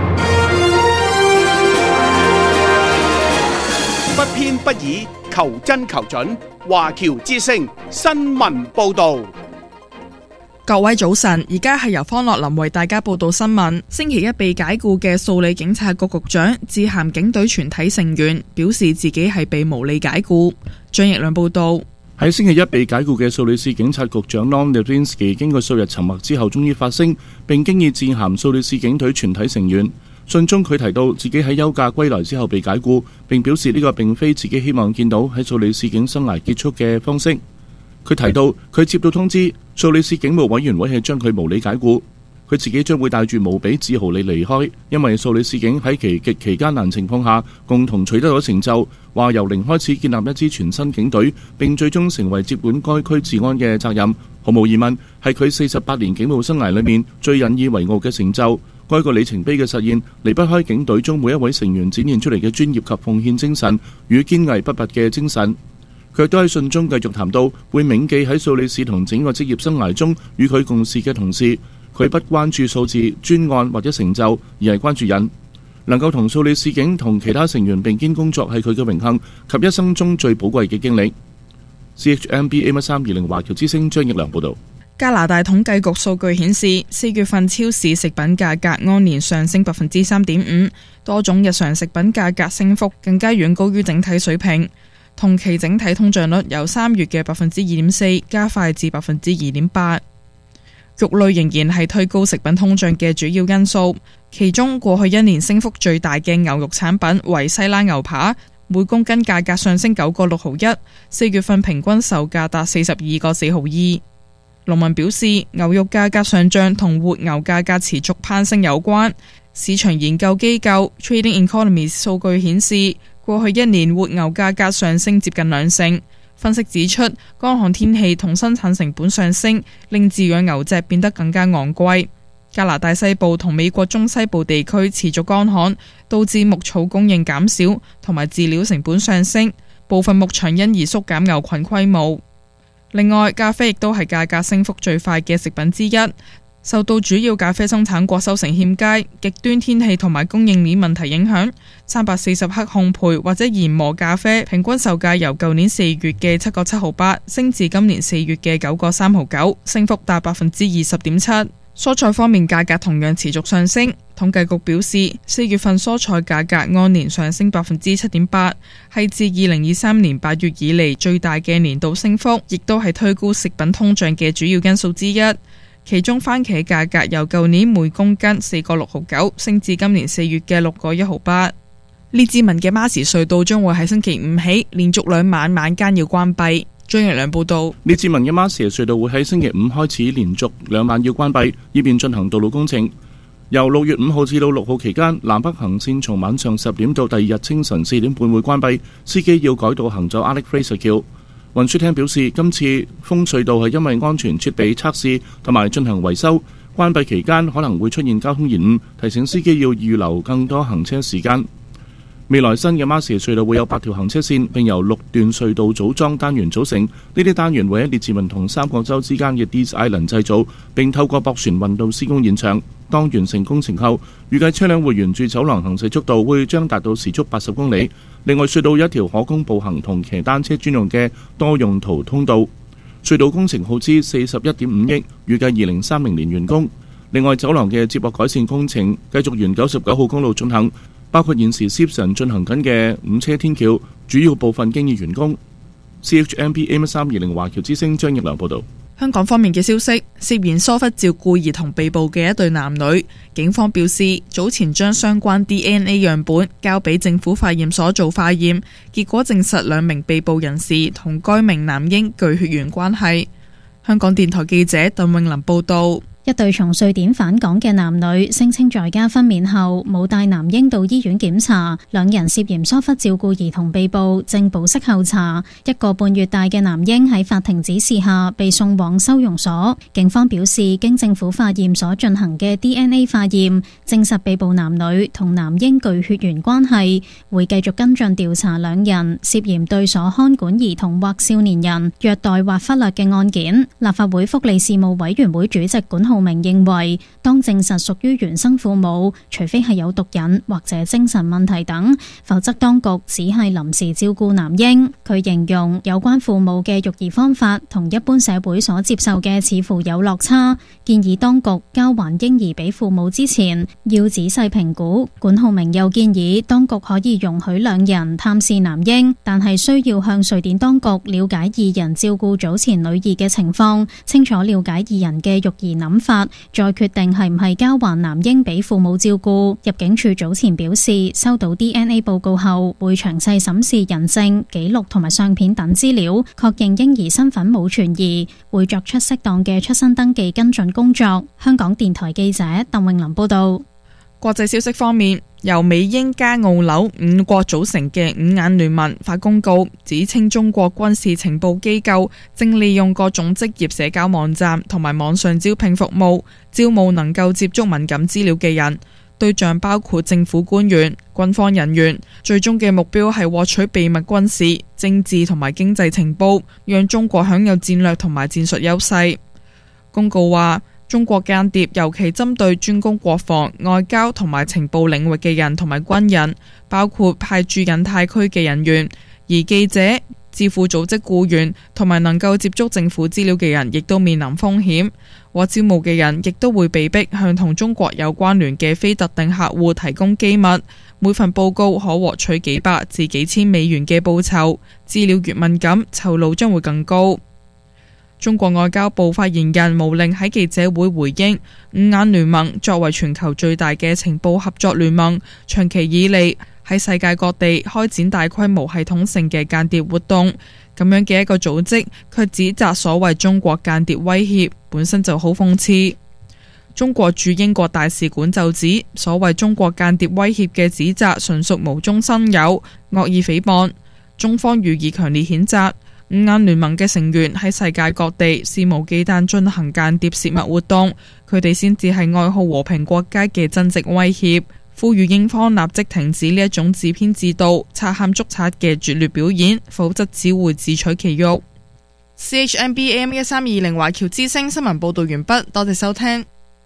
不偏不倚，求真求準，華僑之聲新聞報道。 各位早晨，而家係由方樂林為大家報道新聞。星期一被解雇嘅素里警察局局長致函警隊全體成員，表示自己係被無理解雇。張奕亮報道。 喺星期一被解雇嘅素里市警察局長 Lon Levinsky 經過數日沉默之後，終於發聲，並經已致函素里市警隊全體成員。信中佢提到自己喺休假歸來之後被解雇，並表示呢個並非自己希望見到喺素里市警生涯結束嘅方式。佢提到佢接到通知，素里市警務委員會係將佢無理解雇，佢自己將會帶住無比自豪地離開，因為素里市警喺其極其艱難情況下共同取得咗成就，話由零開始建立一支全新警隊，並最終成為接管該區治安嘅責任，毫無疑問係佢四十八年警務生涯裏面最引以為傲嘅成就。該個里程碑嘅實現離不開警隊中每一位成員展現出嚟嘅專業及奉獻精神與堅毅不拔嘅精神。佢都喺信中繼續談到會銘記喺素里市同整個職業生涯中與佢共事嘅同事。佢不關注數字、專案或者成就，而係關注人。能夠同素里市警同其他成員並肩工作係佢嘅榮幸及一生中最寶貴嘅經歷。C H M B A M 三二零華僑之聲張奕良報導。 加拿大統計局數據顯示，四月份超市食品價格按年上升百分之三點五，多種日常食品價格升幅更加遠高於整體水平。同期整體通脹率由三月嘅百分之二點四加快至百分之二點八。肉類仍然係推高食品通脹嘅主要因素，其中過去一年升幅最大嘅牛肉產品為西冷牛扒，每公斤價格上升九個六毫一，四月份平均售價達四十二個四毫二。農民表示，牛肉價格上漲同活牛價格持續攀升有關。市場研究機構 Trading Economies 數據顯示，過去一年活牛價格上升接近兩成。分析指出，乾旱天氣同生產成本上升，令飼養牛隻變得更加昂貴。 加拿大西部同美國中西部地區持續乾旱，導致牧草供應減少同埋飼料成本上升，部分牧場因而縮減牛群規模。另外，咖啡亦都係價格升幅最快嘅食品之一。受到主要咖啡生產國收成欠佳、極端天氣同埋供應鏈問題影響，三百四十克烘焙或者研磨咖啡平均售價由舊年四月嘅七個七毫八升至今年四月嘅九個三毫九，升幅達百分之二十點七。蔬菜方面價格同樣持續上升，統計局表示，四月份蔬菜價格按年上升百分之七點八，係自二零二三年八月以嚟最大嘅年度升幅，亦都係推高食品通脹嘅主要因素之一。其中番茄價格由舊年每公斤四個六毫九升至今年四月嘅六個一毫八。列治文嘅馬時隧道將會喺星期五起連續兩晚晚間要關閉。張日良報道， 列治文嘅馬時隧道會喺星期五開始連續兩晚要關閉，以便進行道路工程。由六月五號至到六號期間，南北行線從晚上十點到第二日清晨四點半會關閉，司機要改道行走 Alex Fraser 橋。運輸廳表示，今次封隧道係因為安全設備測試同埋進行維修，關閉期間可能會出現交通延誤，提醒司機要預留更多行車時間。未來新嘅馬時隧道會有八條行車線，並由六段隧道組裝單元組成。呢啲單元會喺列治文同三角洲之間嘅 Dease Island 製造，並透過駁船運到施工現場。當完成工程後，預計車輛會沿住走廊行駛速度會將達到時速八十公里。另外，隧道有一條可供步行同騎單車專用嘅多用途通道。隧道工程耗資四十一點五億，預計二零三零年完工。另外，走廊嘅接駁改善工程繼續沿九十九號公路進行，包括現時 Simpson 進行緊嘅五車天橋，主要部分經已完工。C H M P A M 三二零華僑之聲張奕良報導。 香港方面嘅消息，涉嫌疏忽照顧兒童被捕嘅一對男女，警方表示早前將相關 D N A 樣本交俾政府化驗所做化驗，結果證實兩名被捕人士同該名男嬰具血緣關係。香港電台記者鄧詠琳報導。 一對從瑞典返港嘅男女聲稱在家分娩後冇帶男嬰到醫院檢查，兩人涉嫌疏忽照顧兒童被捕，正保釋候查。一個半月大嘅男嬰喺法庭指示下被送往收容所。警方表示，經政府化驗所進行嘅 D N A 化驗，證實被捕男女同男嬰具血緣關係，會繼續跟進調查兩人涉嫌對所看管兒童或少年人虐待或忽略嘅案件。立法會福利事務委員會主席管浩明認為，當證實屬於原生父母，除非係有毒癮或者精神問題等，否則當局只係臨時照顧男嬰。佢形容有關父母嘅育兒方法同一般社會所接受嘅似乎有落差，建議當局交還嬰兒俾父母之前要仔細評估。管浩明又建議當局可以容許兩人探視男嬰，但係需要向瑞典當局了解二人照顧早前女兒嘅情況，清楚了解二人嘅育兒諗法，再決定係唔係交還男嬰俾父母照顧。入境處早前表示，收到 D N A 報告後，會詳細審視人證、記錄同埋相片等資料，確認嬰兒身份冇存疑，會作出適當嘅出生登記跟進工作。香港電台記者鄧詠琳報道。 國際消息方面，由美英加澳紐五國組成嘅五眼聯盟發公告，指稱中國軍事情報機構正利用各種職業社交網站同埋網上招聘服務，招募能夠接觸敏感資料嘅人，對象包括政府官員、軍方人員，最終嘅目標係獲取秘密軍事、政治同埋經濟情報，讓中國享有戰略同埋戰術優勢。公告話，中國間諜尤其針對專攻國防、外交同埋情報領域嘅人同埋軍人，包括派駐印太區嘅人員，而記者、智庫組織僱員同埋能夠接觸政府資料嘅人，亦都面臨風險。獲招募嘅人亦都會被逼向同中國有關聯嘅非特定客戶提供機密，每份報告可獲取幾百至幾千美元嘅報酬。資料越敏感，酬勞將會更高。中國外交部發言人毛寧喺記者會回應，五眼聯盟作為全球最大嘅情報合作聯盟，長期以嚟喺世界各地開展大規模系統性嘅間諜活動，咁樣嘅一個組織卻指責所謂中國間諜威脅，本身就好諷刺。中國駐英國大使館就指，所謂中國間諜威脅嘅指責純屬無中生有、惡意誹謗，中方予以強烈譴責。 五眼聯盟嘅成員喺世界各地肆無忌憚進行間諜泄密活動，佢哋先至係愛好和平國家嘅真正威脅，呼籲英方立即停止呢一種自編自導、賊喊捉賊嘅拙劣表演，否則只會自取其辱。C H N B A M 一三二零華僑之聲新聞報道完畢，多謝收聽。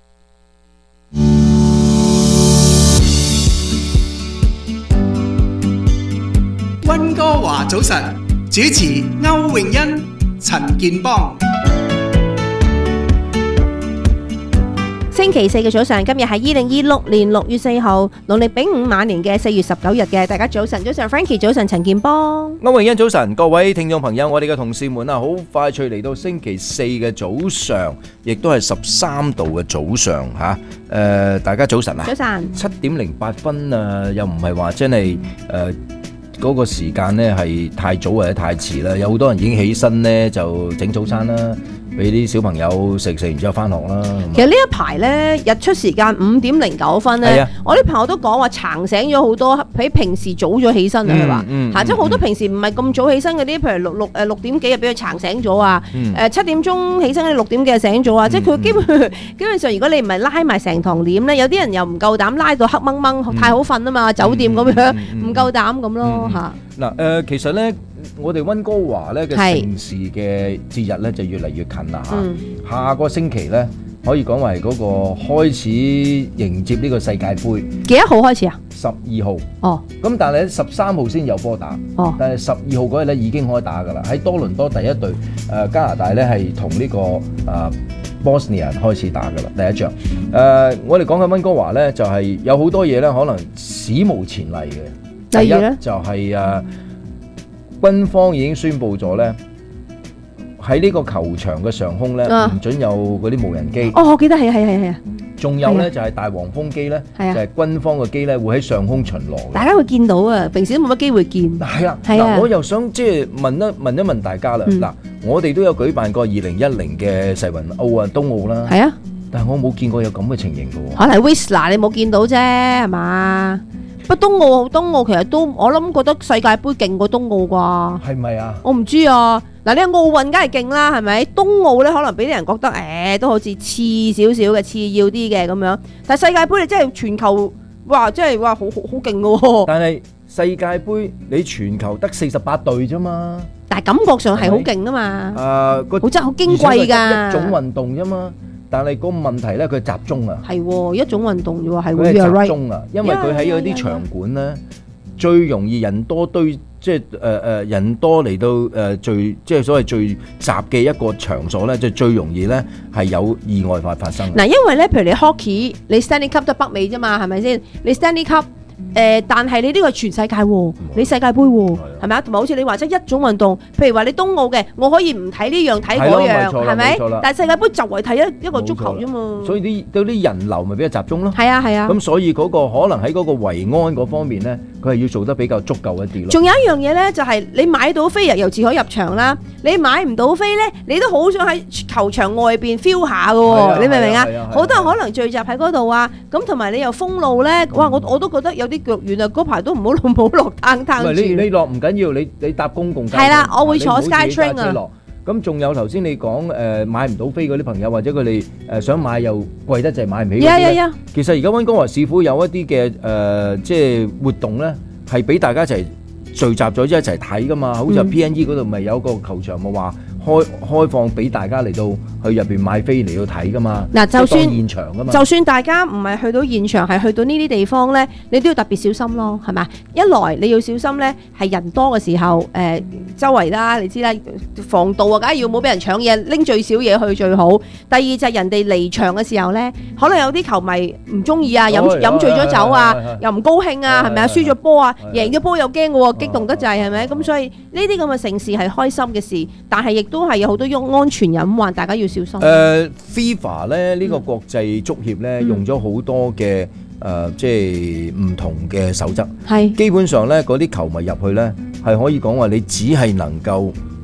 溫哥華早晨，主持歐詠欣、陳健邦。 星期四嘅早上，今日係二零二六年六月四號，農曆丙午晚年嘅四月十九日嘅。大家早晨，早晨 Frankie， 早晨陳健邦， 歐詠欣早晨，各位聽眾朋友，我哋嘅同事們啊，好快脆嚟到星期四嘅早上，亦都係十三度嘅早上吓。誒，大家早晨啊！ 早晨， 七點零八分啊，又唔係話真係誒。嗰個時間呢係太早或者太遲啦，有好多人已經起身呢，就整早餐啦，俾啲小朋友食，食完之後翻學啦。 其實呢一排呢，日出時間五點零九分呢，啊、我啲朋友都講話撐醒咗好多，比平時早咗起身啊，佢話嚇，即係好多平時唔係咁早起身嗰啲，譬如六六誒六點幾就俾佢撐醒咗啊，誒七、嗯、點鐘起身嗰啲六點幾就醒咗啊，嗯、即係佢基本、嗯、基本上如果你唔係拉埋成堂簾呢，有啲人又唔夠膽拉到黑掹掹，嗯、太好瞓啊嘛，酒店咁樣唔、嗯、夠膽咁咯。嚇嗱誒，其實咧，我哋溫哥華咧嘅城市嘅節日咧就越嚟越近啦嚇。嗯、下個星期咧可以講為嗰個開始迎接呢個世界盃。 幾多號開始啊？ 十二號。哦。咁但係咧十三號先有波打。哦。但係十二號嗰日咧已經開打㗎啦。喺多倫多第一隊誒、呃、加拿大咧係同呢個誒、呃、Bosnia 開始打㗎啦，第一仗。誒、呃，我哋講緊溫哥華咧就係、是、有好多嘢咧可能史無前例嘅。第一就係、是、誒、啊、軍方已經宣布咗咧，喺呢個球場嘅上空咧唔、啊、准有嗰啲無人機。 哦，我記得係啊係啊係啊。 仲有咧就係、是、大黃蜂機咧，就係、是、軍方嘅機咧會喺上空巡邏。大家會見到啊，平時都冇乜機會見。 係啦，嗱，我又想即係問一問一問大家啦。嗱、嗯，我哋都有舉辦過二零一零嘅世運奧啊東奧啦。係啊，但係我冇見過有咁嘅情形嘅喎。 可能 Whistler 你冇見到啫，係嘛？不過東奧東奧其實都我諗覺得世界盃勁過東奧啩， 係咪啊？ 我唔知啊。嗱，呢個奧運梗係勁啦，係咪？東奧咧可能俾啲人覺得誒、欸、都好似次少少嘅，次要啲嘅咁樣。但係世界盃你真係全球哇，真係哇好好好勁嘅喎。 但係世界盃你全球得四十八隊啫嘛， 但係感覺上係好勁啊嘛。誒、 呃，個好真係好矜貴㗎， 一種運動啫嘛。但係個問題咧，佢集中啊， 係、哦、一種運動啫喎，係佢係集中啊，因為佢喺嗰啲場館咧，最容易人多堆，即係誒誒人多嚟到誒、呃、聚，即係所謂聚集嘅一個場所咧，就最容易咧係有意外發發生。 嗱，因為咧，譬如你 hockey，你 Stanley Cup 都北美啫嘛，係咪先？你 Stanley Cup。誒、呃，但係你呢個係全世界喎，你世界盃喎，係咪啊？同埋好似你話即係一種運動，譬如話你東奧嘅，我可以唔睇呢樣睇嗰樣，係咪？但係世界盃就係睇一一個足球啫嘛。所以啲到啲人流咪比較集中咯。 係啊係啊。 咁所以嗰個可能喺嗰個維安嗰方面咧，佢係要做得比較足夠一啲咯。 仲有一樣嘢咧，就係、是、你買到飛由自可入場啦，你買唔到飛咧，你都好想喺球場外邊 feel 下嘅喎，你明唔明啊？好多人可能聚集喺嗰度啊，咁同埋你又封路咧，哇！我我都覺得有啲腳軟啊，嗰排都唔好唔好落攤攤住。 你你落唔緊要，你你搭公共交通。 係啦，我會坐 SkyTrain 啊。 咁仲有頭先你講誒買唔到飛嗰啲朋友，或者佢哋誒想買又貴得滯買唔起嗰啲咧。 Yeah, yeah, yeah. 其實而家溫哥華市府有一啲嘅誒即係活動咧，係俾大家一齊聚集咗一齊睇噶嘛。好似 P N E 嗰度咪有個球場咪話開開放俾大家嚟到去入邊買飛嚟到睇噶嘛。嗱，就算現場噶嘛， 就算大家唔係去到現場，係去到呢啲地方咧，你都要特別小心咯，係咪？一來你要小心咧，係人多嘅時候，誒、呃、周圍啦，你知啦，防盜啊，梗係要冇俾人搶嘢，拎最少嘢去最好。第二就係人哋離場嘅時候咧，可能有啲球迷唔中意啊，飲飲醉咗酒啊，又唔高興啊，係咪啊？輸咗波啊，贏咗波又驚嘅喎，激動得滯係咪？咁所以呢啲咁嘅盛事係開心嘅事，但係亦都係有好多安全隱患，大家要小心。 誒 FIFA 咧呢個國際足協咧用咗好多嘅誒，即係唔同嘅守則。係基本上咧，嗰啲球迷入去咧係可以講話，你只係能夠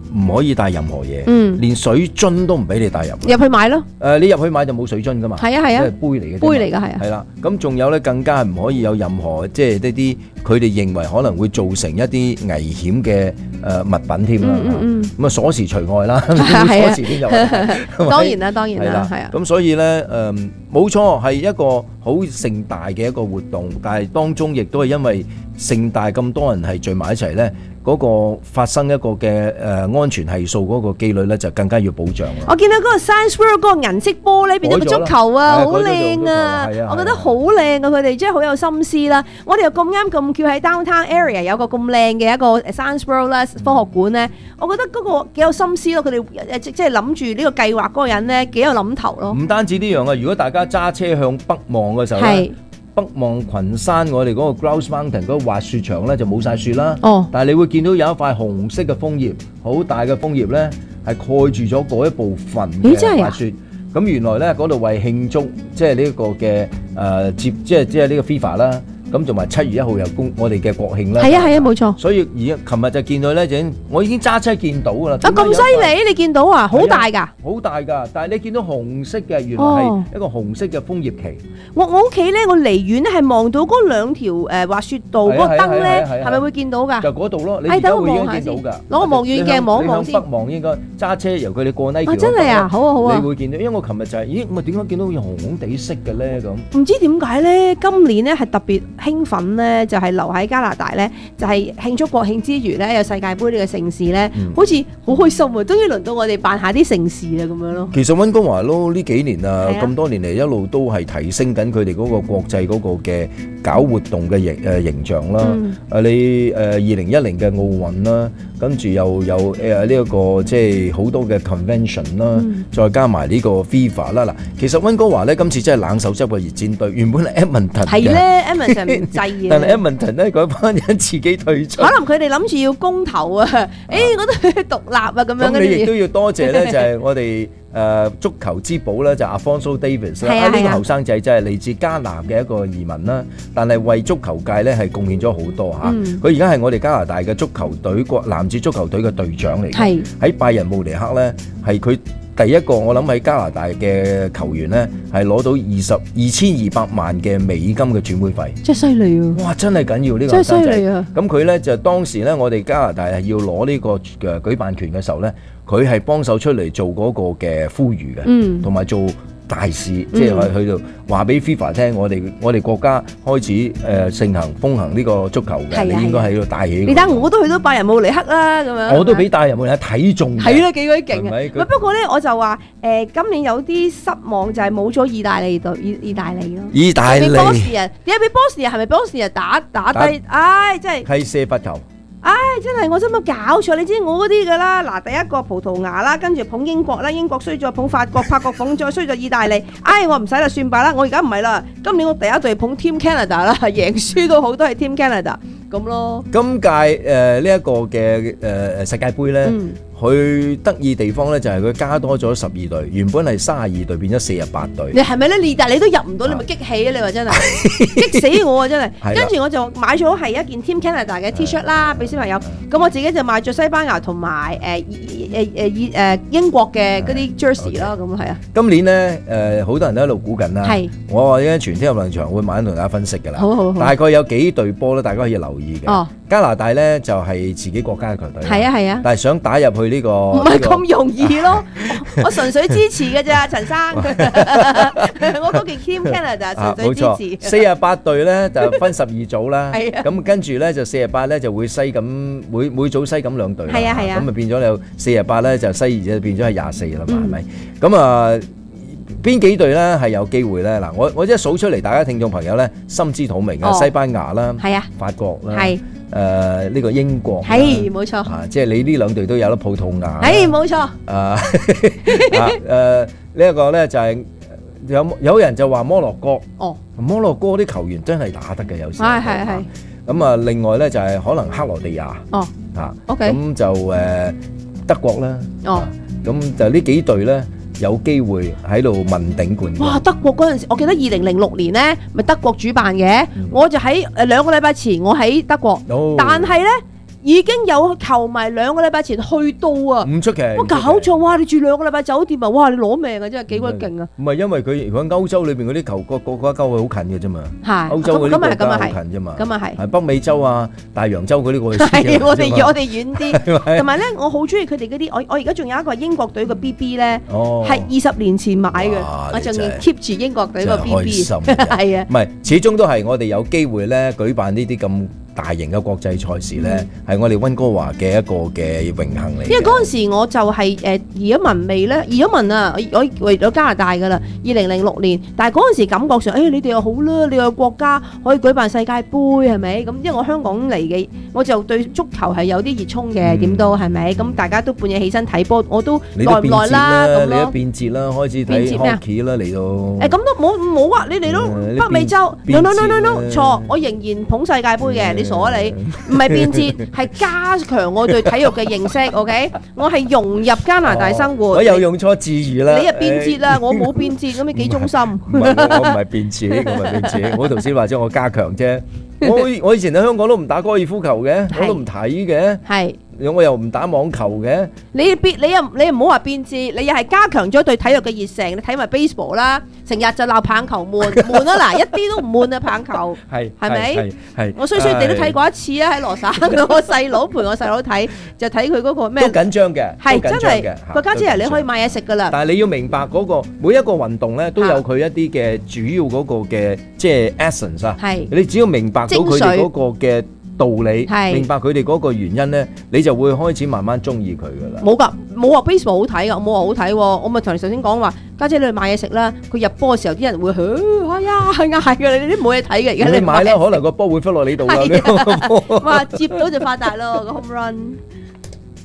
唔可以帶任何嘢， 嗯， 連水樽都唔俾你帶入。 入去買咯。 誒，你入去買就冇水樽噶嘛。 係啊係啊， 即係杯嚟嘅。 杯嚟㗎係啊。 係啦，咁仲有咧，更加係唔可以有任何即係呢啲佢哋認為可能會造成一啲危險嘅誒物品添啦。 嗯嗯咁啊鎖匙除外啦，鎖匙邊有？ 當然啦，當然啦，係啊。 咁所以咧誒，冇錯係一個好盛大嘅一個活動，但係當中亦都係因為盛大咁多人係聚埋一齊咧。嗰個發生一個嘅誒、呃、安全係數嗰個機率咧，就更加要保障啦。 我見到嗰個 Science World 嗰個銀色玻璃變咗個足球啊，好靚啊！我覺得好靚啊，佢哋真係好有心思啦。我哋又咁啱咁巧喺 Downtown Area 有個咁靚嘅一個 Science World 啦，科學館咧，我覺得嗰個幾有心思咯。佢哋誒即係諗住呢個計劃嗰個人咧幾有諗頭咯。 唔單止呢樣啊，如果大家揸車向北望嘅時候咧。北望群山，我哋嗰個 Grouse Mountain 嗰個滑雪場咧就冇晒雪啦。哦，但係你會見到有一塊紅色嘅楓葉，好大嘅楓葉咧，係蓋住咗嗰一部分嘅滑雪。咁原來咧嗰度為慶祝即係呢個嘅誒接即係即係呢個 FIFA 啦。咁同埋七月一號又公我哋嘅國慶啦。 係啊係啊，冇錯。 所以而家琴日就見到咧，就我已經揸車見到㗎啦。 啊咁犀利！你見到啊，好大㗎。 好大㗎，但係你見到紅色嘅，原來係一個紅色嘅楓葉旗。 我我屋企咧，我離遠咧係望到嗰兩條誒滑雪道嗰個燈咧，係咪會見到㗎？ 就嗰度咯，你而家會已經見到㗎。 攞個望遠鏡望一望先。 你向北望應該揸車由佢哋過呢條。 真係啊，好啊好啊。 你會見到，因為我琴日就係，咦，我點解見到好似紅紅地色嘅咧咁？ 唔知點解咧，今年咧係特別興奮咧。就係留喺加拿大咧，就係慶祝國慶之餘咧，有世界盃呢個盛事咧，嗯、好似好開心啊！終於輪到我哋辦下啲盛事啦，咁樣咯。其實溫哥華咯，呢幾年啊，咁多年嚟一路都係提升緊佢哋嗰個國際嗰個嘅搞活動嘅形誒形象啦。嗯、啊，你誒二零一零嘅奧運啦，跟住又有誒呢一個即係好多嘅 convention 啦，嗯、再加埋呢個 FIFA 啦。嗱，其實溫哥華咧今次真係冷手執個熱戰隊，原本係 Edmonton 嘅。係咧 ，Edmonton 唔制嘅。但係 Edmonton 咧嗰班人自己退出。可能佢哋諗住要公投啊！誒、欸，我都要獨立啊咁樣。咁你亦都要多謝咧，就係我哋誒足球之寶咧，就 Alphonso Davies 啦。啊，呢個後生仔真係嚟自加拿嘅一個移民啦，但係為足球界咧係貢獻咗好多嚇。佢而家係我哋加拿大嘅足球隊國男子足球隊嘅隊長嚟嘅。喺拜仁慕尼克咧，係佢第一個我諗喺加拿大嘅球員咧，係攞到二十二千二百萬嘅美金嘅轉會費，真係犀利啊！哇，真係緊要呢個真係犀利啊！咁佢咧就當時咧，我哋加拿大係要攞呢個嘅舉辦權嘅時候咧，佢係幫手出嚟做嗰個嘅呼籲嘅，嗯，同埋做大事，即係去到話俾 FIFA 聽，我哋我哋國家開始誒盛行風行呢個足球嘅，你應該喺度帶起。你睇我都去到拜仁慕尼克啦，咁樣我都俾拜仁慕尼克睇中。係啦，幾鬼勁啊！不過咧，我就話誒，今年有啲失望，就係冇咗意大利隊，意意大利咯。意大利。俾波士人，點解俾波士人？係咪波士人打打低？唉，真係。係射罰球。唉，真係我心諗搞錯，你知我嗰啲噶啦。嗱，第一個葡萄牙啦，跟住捧英國啦，英國衰咗捧法國，法國捧再衰咗意大利。唉，我唔使啦，算罷啦。我而家唔係啦，今年我第一隊捧 Team Canada 啦，贏輸都好都係 Team Canada 咁咯。今屆誒呢一個嘅誒世界盃咧。嗯佢得意地方咧就係佢加多咗十二隊，原本係三十二隊變咗四十八隊。你係咪咧？意大利都入唔到，你咪激氣啊！你話真係激死我啊！真係。跟住我就買咗係一件 Team Canada 嘅 T-shirt 啦，俾小朋友。咁我自己就買咗西班牙同埋誒誒誒誒英國嘅嗰啲 jersey 啦，咁係啊。今年咧誒好多人都喺度估緊啦。係。我話依家全天入兩場會慢慢同大家分析㗎啦。好好好。大概有幾隊波咧，大家可以留意嘅。哦。加拿大咧就係自己國家嘅球隊。係啊係啊。但係想打入去呢個唔係咁容易咯，我純粹支持嘅咋，陳生。我嗰件 Team Canada 純粹支持。四十八隊咧就分十二組啦，咁跟住咧就四十八咧就會西咁每每組西咁兩隊。係啊係啊。咁啊變咗你有四十八咧就西二就變咗係廿四啦嘛，係咪？咁啊邊幾隊咧係有機會咧？嗱，我我即係數出嚟，大家聽眾朋友咧心知肚明啊，西班牙啦，係啊，法國啦。係。誒呢個英國係冇錯啊，即係你呢兩隊都有得葡萄牙，係冇錯啊。誒呢一個咧就係有有人就話摩洛哥哦，摩洛哥啲球員真係打得嘅有時係係係咁啊。另外咧就係可能克羅地亞哦啊 OK 咁就誒德國啦哦，咁就呢幾隊咧。有機會喺度問鼎冠軍。哇！德國嗰陣時，我記得二零零六年咧，咪德國主辦嘅，嗯、我就喺誒兩個禮拜前，我喺德國，哦、但係咧已經有球迷兩個禮拜前去到啊， 唔出奇。 哇搞錯，哇！你住兩個禮拜酒店啊，哇！你攞命啊，真係幾鬼勁啊！ 唔係因為佢如果歐洲裏邊嗰啲球國國家交係好近嘅啫嘛， 係歐洲嗰啲國家好咁近啫嘛， 咁啊係， 係北美洲啊、大洋洲嗰啲過去。 係我哋我哋遠啲，同埋咧，我好中意佢哋嗰啲，我我而家仲有一個英國隊嘅 B B 咧，係二十年前買嘅，我仲要 keep 住英國隊個 B B，係啊， 唔係始終都係我哋有機會咧舉辦呢啲咁大型嘅國際賽事咧，係、嗯、我哋溫哥華嘅一個嘅榮幸嚟。 因為嗰陣時我就係誒移咗民未咧，移咗民啊，我我嚟咗加拿大噶啦，二零零六年。但係嗰陣時感覺上，誒、哎、你哋又好啦，你個國家可以舉辦世界盃係咪？咁因為我香港嚟嘅，我就對足球係有啲熱衷嘅，點、嗯、都係咪？咁大家都半夜起身睇波，我都耐唔耐啦咁咯。 你都變節啦，開始睇 hockey 啦嚟到。誒咁都冇冇啊！你嚟到北美洲 ，no no no no no， 錯，我仍然捧世界盃嘅。嗯傻你，唔係變節，係加強我對體育嘅認識。OK， 我係融入加拿大生活。 我又用錯字語啦。 你係變節啦，我冇變節，咁你幾忠心？ 唔係，我唔係變節，我唔係變節。我頭先話咗我加強啫。我我以前喺香港都唔打高爾夫球嘅，我都唔睇嘅。係。我又唔打網球嘅。 你變你又你唔好話變節，你又係加強咗對體育嘅熱誠。你睇埋 baseball 啦，成日就鬧棒球悶悶啊！嗱，一啲都唔悶啊棒球。係係咪？係我衰衰地都睇過一次啊！喺羅省，我細佬陪我細佬睇，就睇佢嗰個咩？ 都緊張嘅， 係真係個家姐，你可以買嘢食噶啦。 但係你要明白嗰個每一個運動咧，都有佢一啲嘅主要嗰個嘅即係 essence 啊。係你只要明白到佢哋嗰個嘅道理，明白佢哋嗰個原因咧，你就會開始慢慢中意佢噶啦。 冇噶，冇話 baseball 好睇噶，我冇話好睇喎。我咪同你頭先講話，家姐你去買嘢食啦。佢入波嘅時候，啲人會噓，哎呀，係嗌噶，你啲冇嘢睇嘅。而家你買啦，可能個波會飛落你度噶。 哇，接到就發達咯，個 home run。